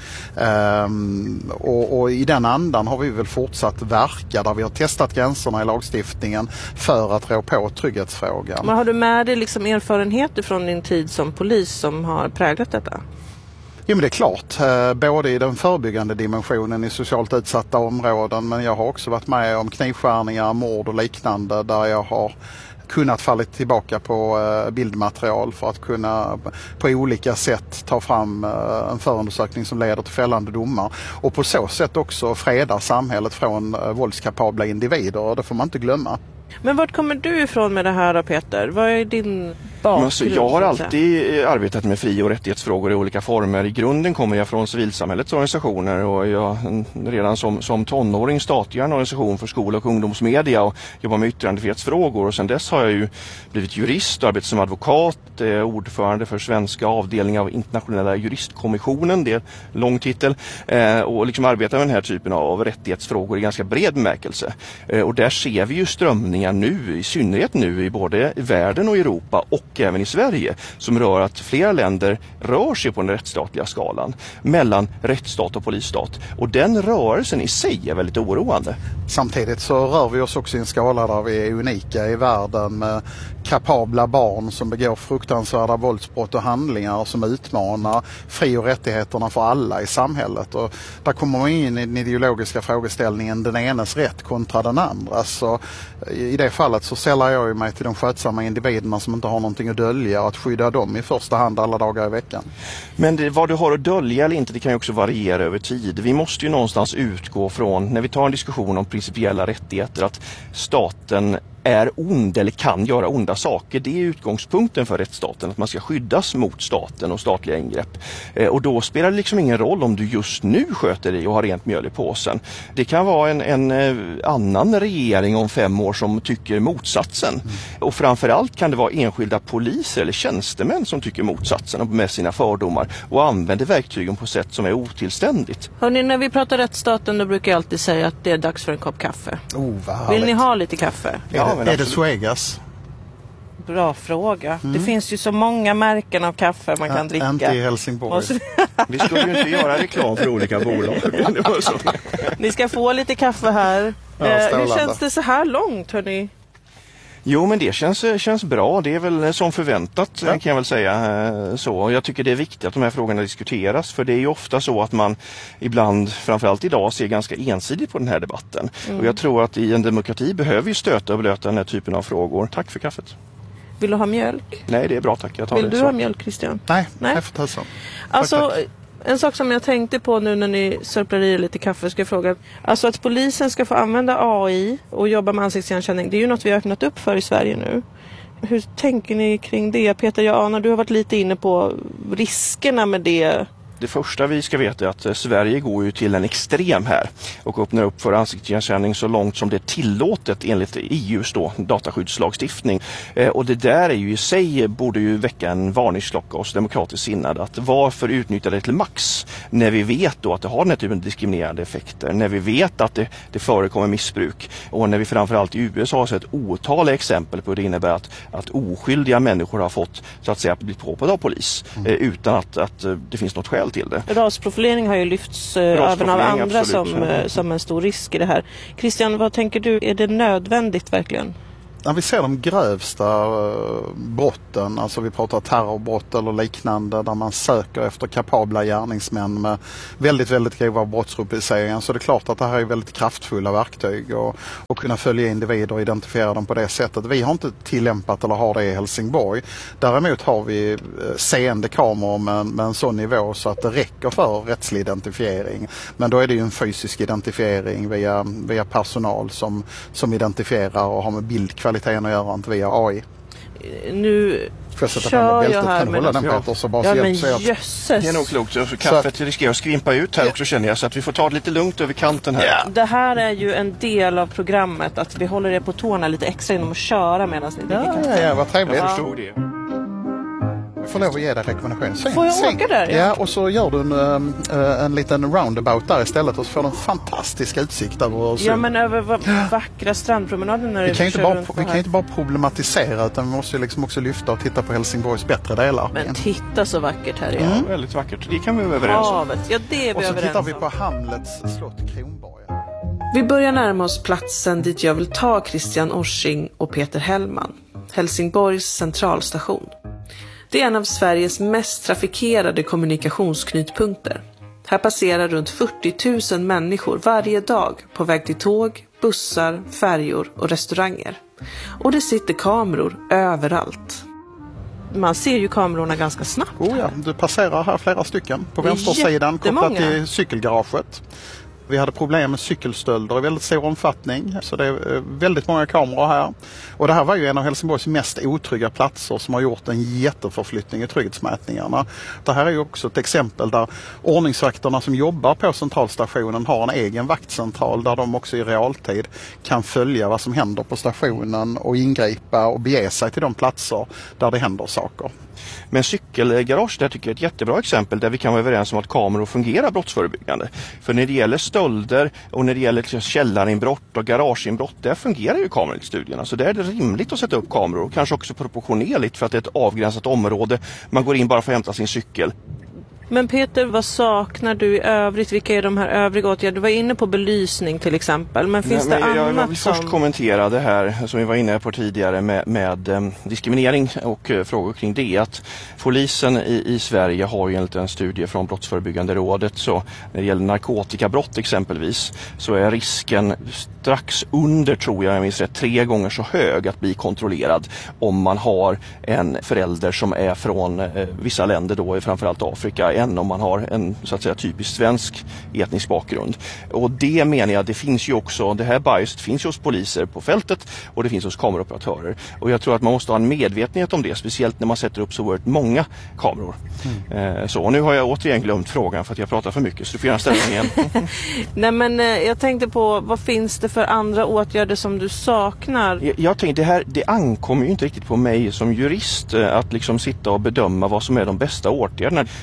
Ehm, och, och i den andan har vi väl fortsatt verka där vi har testat gränserna i lagstiftningen för att rå på trygghetsfrågan. Men har du med dig liksom erfarenheter från din tid som polis som har präglat detta? Ja, men det är klart, både i den förebyggande dimensionen i socialt utsatta områden men jag har också varit med om knivskärningar, mord och liknande där jag har kunnat falla tillbaka på bildmaterial för att kunna på olika sätt ta fram en förundersökning som leder till fällande domar och på så sätt också freda samhället från våldskapabla individer och det får man inte glömma. Men vart kommer du ifrån med det här då, Peter? Vad är din bakgrund? Alltså, jag har alltid arbetat med fri- och rättighetsfrågor i olika former. I grunden kommer jag från civilsamhällets organisationer och jag redan som, som tonåring startade en organisation för skol- och ungdomsmedia och jobbar med yttrandefrihetsfrågor och sedan dess har jag ju blivit jurist och arbetat som advokat, eh, ordförande för svenska avdelningen av internationella juristkommissionen, det är en lång titel, eh, och liksom arbetar med den här typen av rättighetsfrågor i ganska bred bemärkelse. Eh, och där ser vi ju strömningar nu, i synnerhet nu i både världen och Europa och även i Sverige, som rör att flera länder rör sig på den rättsstatliga skalan mellan rättsstat och polisstat. Och den rörelsen i sig är väldigt oroande. Samtidigt så rör vi oss också i en skala där vi är unika i världen med kapabla barn som begår fruktansvärda våldsbrott och handlingar som utmanar fri- och rättigheterna för alla i samhället. Och där kommer man in i den ideologiska frågeställningen den enes rätt kontra den andra. Så i det fallet så sällar jag mig till de skötsamma individerna som inte har någonting att dölja och att skydda dem i första hand alla dagar i veckan. Men det, vad du har att dölja eller inte, det kan ju också variera över tid. Vi måste ju någonstans utgå från, när vi tar en diskussion om principiella rättigheter, att staten är ond eller kan göra onda saker. Det är utgångspunkten för rättsstaten, att man ska skyddas mot staten och statliga ingrepp. Eh, och då spelar det liksom ingen roll om du just nu sköter dig och har rent mjöl i påsen. Det kan vara en, en eh, annan regering om fem år som tycker motsatsen. Mm. Och framförallt kan det vara enskilda poliser eller tjänstemän som tycker motsatsen med sina fördomar och använder verktygen på sätt som är otillständigt. Hörrni, när vi pratar rättsstaten då brukar jag alltid säga att det är dags för en kopp kaffe. Oh, vad Vill ni ha lite kaffe? Ja. Är det Suegas? Bra fråga. Mm. Det finns ju så många märken av kaffe man kan Ä- dricka. Inte i Helsingborg. Så... Vi skulle ju inte göra reklam för olika bolag. Det var så. Ni ska få lite kaffe här. Ja, eh, hur känns det så här långt, hörni? Jo, men det känns, känns bra. Det är väl som förväntat, ja. kan jag väl säga. Så jag tycker det är viktigt att de här frågorna diskuteras, för det är ju ofta så att man ibland, framförallt idag, ser ganska ensidigt på den här debatten. Mm. Och jag tror att i en demokrati behöver ju stöta och blöta den här typen av frågor. Tack för kaffet. Vill du ha mjölk? Nej, det är bra, tack. Jag tar Vill det, du så. ha mjölk, Christian? Nej, Nej. jag får ta så. Alltså, en sak som jag tänkte på nu när ni sörplar i lite kaffe, ska jag fråga. Alltså att polisen ska få använda A I och jobba med ansiktsigenkänning, det är ju något vi har öppnat upp för i Sverige nu. Hur tänker ni kring det? Peter, jag anar, du har varit lite inne på riskerna med det. Det första vi ska veta är att Sverige går ju till en extrem här och öppnar upp för ansiktsigenkänning så långt som det är tillåtet enligt E U:s då, dataskyddslagstiftning. Eh, och det där är ju i sig borde ju väcka en varningsklocka hos demokratiskt sinnade, att varför utnyttja det till max när vi vet då att det har den här typen av diskriminerande effekter, när vi vet att det, det förekommer missbruk och när vi framförallt i U S A har sett otaliga exempel på hur det innebär att, att oskyldiga människor har fått så att säga bli påhoppade av polis eh, utan att, att det finns något skäl till det. Rasprofilering har ju lyfts eh, även av andra som, eh, som en stor risk i det här. Christian, vad tänker du? Är det nödvändigt verkligen? När vi ser de grövsta uh, brotten, alltså vi pratar terrorbrott eller liknande, där man söker efter kapabla gärningsmän med väldigt, väldigt grova brottsrubriceringar, så det är klart att det här är väldigt kraftfulla verktyg och, och kunna följa individer och identifiera dem på det sättet. Vi har inte tillämpat eller har det i Helsingborg. Däremot har vi uh, seende kameror med, med en sån nivå så att det räcker för rättslig identifiering. Men då är det ju en fysisk identifiering via, via personal som, som identifierar och har med bildkvalitet kvaliteten att göra, inte via A I. Nu jag kör jag här med den Peter, så bara ja, så men jösses. Det är nog klokt. Så kaffet så riskerar att skvimpa ut här ja. också, känner jag, så att vi får ta det lite lugnt över kanten här. Ja. Det här är ju en del av programmet, att vi håller er på tårna lite extra genom att köra medan ni dricker kaffe. Ja, ja, vad trevligt. Jag förstod det. Jag får lov att ge dig rekommendation. Sväng, får jag sväng. åka där? Ja. ja, och så gör du en, äh, en liten roundabout där istället och så får du en fantastisk utsikt över Öresund. Ja, men över va- vackra strandpromenaden när vi du kan inte bara, Vi här. kan inte bara problematisera, utan vi måste liksom också lyfta och titta på Helsingborgs bättre delar. Men titta så vackert här är. Mm. Ja, väldigt vackert. Det kan vi vara överens om. Havet. Ja, det är vi och så överens tittar vi om. på Hamlets slott Kronborg. Vi börjar närma oss platsen dit jag vill ta Christian Orsing och Peter Hellman. Helsingborgs centralstation. Det är en av Sveriges mest trafikerade kommunikationsknutpunkter. Här passerar runt fyrtio tusen människor varje dag på väg till tåg, bussar, färjor och restauranger. Och det sitter kameror överallt. Man ser ju kamerorna ganska snabbt. Oh ja, du passerar här flera stycken på vänstersidan kopplat till cykelgaraget. Vi hade problem med cykelstölder i väldigt stor omfattning, så det är väldigt många kameror här. Och det här var ju en av Helsingborgs mest otrygga platser som har gjort en jätteförflyttning i trygghetsmätningarna. Det här är ju också ett exempel där ordningsvakterna som jobbar på centralstationen har en egen vaktcentral där de också i realtid kan följa vad som händer på stationen och ingripa och bege sig till de platser där det händer saker. Men cykelgarage, där tycker jag är ett jättebra exempel där vi kan vara överens om att kameror fungerar brottsförebyggande. För när det gäller stölder och när det gäller källarinbrott och garageinbrott, där fungerar ju kameror i studierna. Så där är det rimligt att sätta upp kameror och kanske också proportionerligt för att det är ett avgränsat område. Man går in bara för att hämta sin cykel. Men Peter, vad saknar du i övrigt? Vilka är de här övriga åtgärder? Du var inne på belysning till exempel, men finns Nej, men det jag, annat Jag vill som... först kommentera det här som vi var inne på tidigare med, med eh, diskriminering och eh, frågor kring det. Att polisen i, i Sverige har ju enligt en studie från Brottsförebyggande rådet, så när det gäller narkotikabrott exempelvis, så är risken strax under, tror jag, jag minns rätt, tre gånger så hög att bli kontrollerad om man har en förälder som är från eh, vissa länder, då framförallt Afrika, än om man har en så att säga typisk svensk etnisk bakgrund. Och det menar jag, det finns ju också, det här biaset finns ju hos poliser på fältet och det finns hos kameraoperatörer. Och jag tror att man måste ha en medvetenhet om det, speciellt när man sätter upp så oerhört många kameror. Mm. Eh, så, och nu har jag återigen glömt frågan för att jag pratar för mycket, så du får gärna ställa den igen. Nej, men eh, jag tänkte på, vad finns det för andra åtgärder som du saknar? Jag, jag tänkte, det här, det ankommer ju inte riktigt på mig som jurist eh, att liksom sitta och bedöma vad som är de bästa åtgärderna. Vi som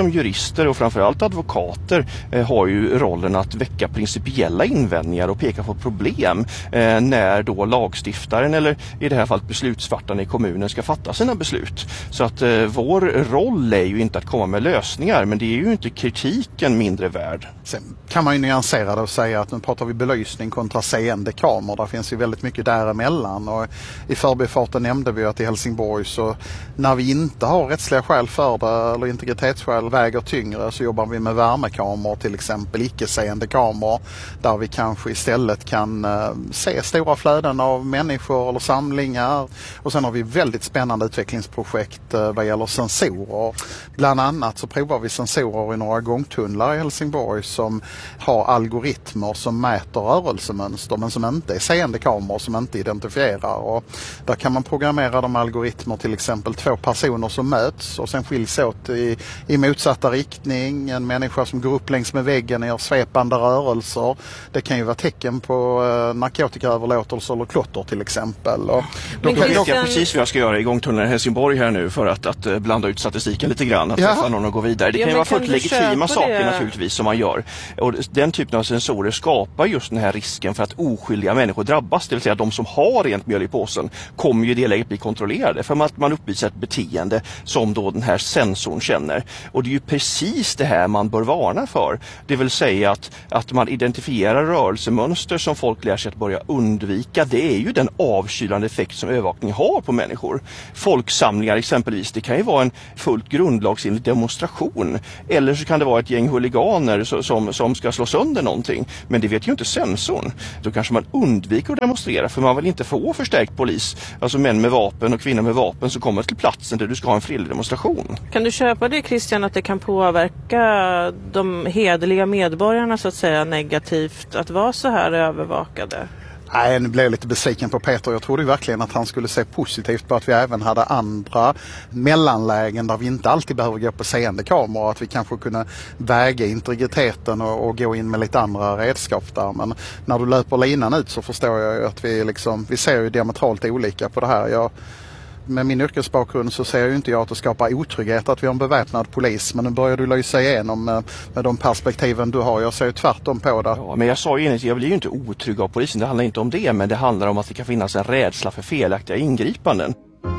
som jurister och framförallt advokater eh, har ju rollen att väcka principiella invändningar och peka på problem eh, när då lagstiftaren eller i det här fallet beslutsfattarna i kommunen ska fatta sina beslut. Så att eh, vår roll är ju inte att komma med lösningar, men det är ju inte kritiken mindre värd. Sen kan man ju nyansera det och säga att nu pratar vi belysning kontra seende kameror. Där finns ju väldigt mycket däremellan, och i förbifarten nämnde vi att i Helsingborg så när vi inte har rättsliga skäl för det eller integritetsskäl väger tyngre så jobbar vi med värmekameror, till exempel icke-seende kameror, där vi kanske istället kan uh, se stora flöden av människor eller samlingar. Och sen har vi väldigt spännande utvecklingsprojekt uh, vad gäller sensorer. Bland annat så provar vi sensorer i några gångtunnlar i Helsingborg som har algoritmer som mäter rörelsemönster men som inte är seende kameror, som inte identifierar. Och där kan man programmera de algoritmer, till exempel två personer som möts och sen skiljs åt i, i motsatta riktning. En människa som går upp längs med väggen och gör svepande rörelser. Det kan ju vara tecken på eh, narkotikaöverlåtelse eller klotter till exempel. Och då kan jag Christian... precis vad jag ska göra i gångtunneln i Helsingborg här nu för att, att blanda ut statistiken lite grann, att träffa någon och gå vidare. Det kan ja, ju vara fullt legitima saker det? naturligtvis som man gör. Och den typen av sensorer skapar just den här risken för att oskyldiga människor drabbas, det vill säga de som har rent mjöl i påsen kommer ju i det läget bli kontrollerade för att man uppvisar ett beteende som då den här sensorn känner. Och det är ju precis det här man bör varna för. Det vill säga att, att man identifierar rörelsemönster som folk lär sig att börja undvika. Det är ju den avkylande effekt som övervakning har på människor. Folksamlingar exempelvis, det kan ju vara en fullt grundlagsenlig demonstration. Eller så kan det vara ett gäng huliganer som, som ska slå sönder någonting. Men det vet ju inte sensorn. Då kanske man undviker att demonstrera för man vill inte få förstärkt polis. Alltså män med vapen och kvinnor med vapen som kommer till platsen där du ska ha en fredlig demonstration. Kan du köpa det, Christian, att det kan påverka de hederliga medborgarna så att säga negativt att vara så här övervakade? Nej, nu blev jag lite besviken på Peter. Jag trodde verkligen att han skulle se positivt på att vi även hade andra mellanlägen där vi inte alltid behöver gå på seende kameror. Att vi kanske kunde väga integriteten och, och gå in med lite andra redskap där. Men när du löper linan ut så förstår jag ju att vi, liksom, vi ser ju diametralt olika på det här. Jag, med min yrkesbakgrund så ser ju inte jag att det skapar otrygghet att vi har en beväpnad polis. Men nu börjar du lysa igenom med, med de perspektiven du har. Jag ser ju tvärtom på det. Ja, men jag sa ju inget, jag blir ju inte otrygg av polisen. Det handlar inte om det, men det handlar om att det kan finnas en rädsla för felaktiga ingripanden.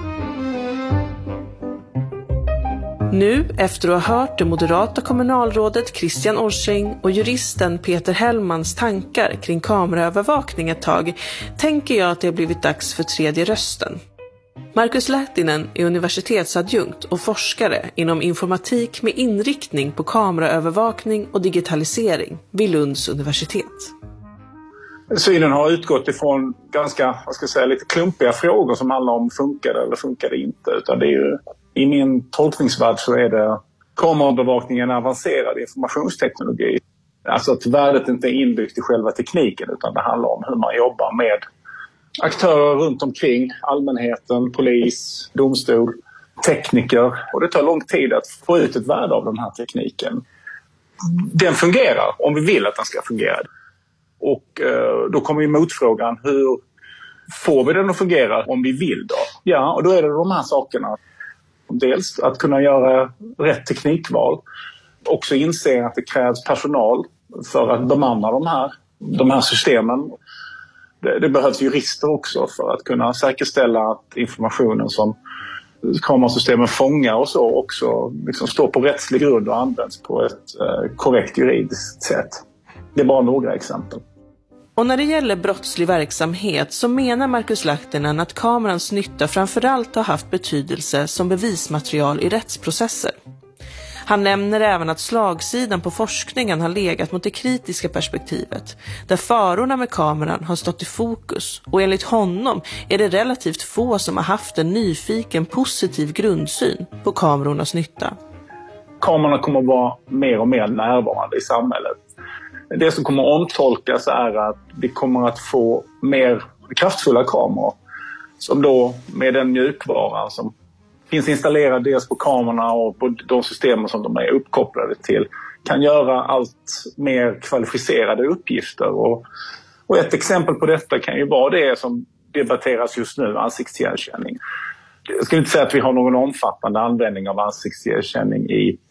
Nu, efter att ha hört det moderata kommunalrådet Christian Orssing och juristen Peter Hellmans tankar kring kameraövervakning ett tag, tänker jag att det har blivit dags för tredje rösten. Markus Lahtinen är universitetsadjunkt och forskare inom informatik med inriktning på kameraövervakning och digitalisering vid Lunds universitet. Synen har utgått ifrån ganska, vad ska jag säga, lite klumpiga frågor som handlar om funkar det eller funkar det inte. Utan det är ju, i min tolkningsvärld så är det kameraövervakningen avancerad informationsteknologi. Alltså att värdet inte är inbyggt i själva tekniken utan det handlar om hur man jobbar med aktörer runt omkring, allmänheten, polis, domstol, tekniker. Och det tar lång tid att få ut ett värde av den här tekniken. Den fungerar om vi vill att den ska fungera. Och eh, då kommer ju motfrågan, hur får vi den att fungera om vi vill då? Ja, och då är det de här sakerna. Dels att kunna göra rätt teknikval. Också inse att det krävs personal för att bemanna de här, de här systemen. Det, det behövs jurister också för att kunna säkerställa att informationen som kamerasystemen fångar och så också liksom står på rättslig grund och används på ett eh, korrekt juridiskt sätt. Det är bara några exempel. Och när det gäller brottslig verksamhet så menar Markus Lahtinen att kamerans nytta framförallt har haft betydelse som bevismaterial i rättsprocesser. Han nämner även att slagsidan på forskningen har legat mot det kritiska perspektivet, där farorna med kameran har stått i fokus, och enligt honom är det relativt få som har haft en nyfiken positiv grundsyn på kamerornas nytta. Kamerorna kommer att vara mer och mer närvarande i samhället. Det som kommer att omtolkas är att vi kommer att få mer kraftfulla kameror som då med den mjukvaran som finns installerad dels på kamerorna och på de systemen som de är uppkopplade till kan göra allt mer kvalificerade uppgifter. Och, och ett exempel på detta kan ju vara det som debatteras just nu, ansiktsigenkänning. Jag skulle inte säga att vi har någon omfattande användning av ansiktsigenkänning i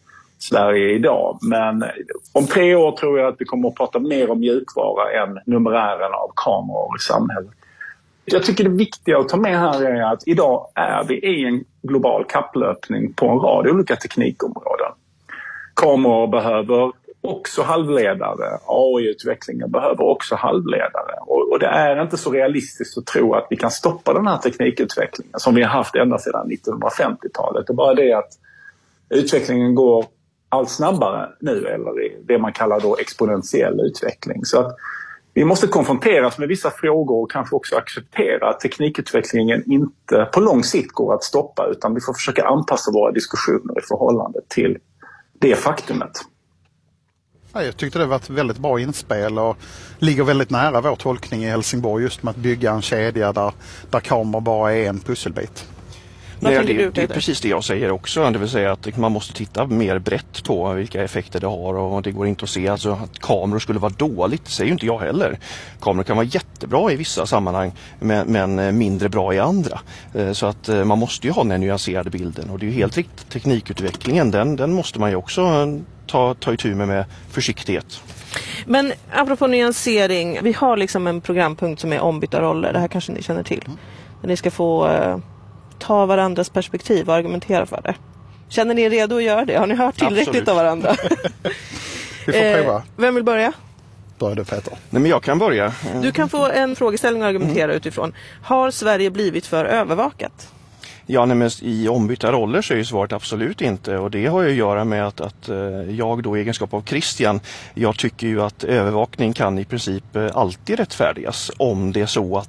Sverige idag. Men om tre år tror jag att vi kommer att prata mer om mjukvara än numerären av kameror i samhället. Jag tycker det viktiga att ta med här är att idag är vi i en global kapplöpning på en rad olika teknikområden. Kameror behöver också halvledare, A I-utvecklingen behöver också halvledare. Och, och det är inte så realistiskt att tro att vi kan stoppa den här teknikutvecklingen som vi har haft ända sedan nittonhundrafemtiotalet. Det är bara det att utvecklingen går allt snabbare nu, eller det man kallar då exponentiell utveckling. Så att vi måste konfronteras med vissa frågor och kanske också acceptera att teknikutvecklingen inte på lång sikt går att stoppa, utan vi får försöka anpassa våra diskussioner i förhållande till det faktumet. Jag tyckte det var ett väldigt bra inspel och ligger väldigt nära vår tolkning i Helsingborg just med att bygga en kedja där, där kameror bara är en pusselbit. Nej, det, det är precis det jag säger också, det vill säga att man måste titta mer brett på vilka effekter det har och det går inte att se alltså, att kameror skulle vara dåligt, det säger ju inte jag heller. Kameror kan vara jättebra i vissa sammanhang men, men mindre bra i andra. Så att man måste ju ha den nyanserade bilden och det är ju helt riktigt, teknikutvecklingen den, den måste man ju också ta, ta itu med med försiktighet. Men apropå nyansering, vi har liksom en programpunkt som är ombytta roller, det här kanske ni känner till. Där ni ska få uh, ta varandras perspektiv och argumentera för det. Känner ni er redo att göra det? Har ni hört tillräckligt Absolut. Av varandra? Vi får prova. Eh, vem vill börja? Börjar du, Peter? Nej, men jag kan börja. Du kan få en frågeställning och argumentera mm. utifrån. Har Sverige blivit för övervakat? Ja, nej, men i ombytta roller så är ju svaret absolut inte och det har ju att göra med att, att jag då i egenskap av Christian, jag tycker ju att övervakning kan i princip alltid rättfärdigas om det är så att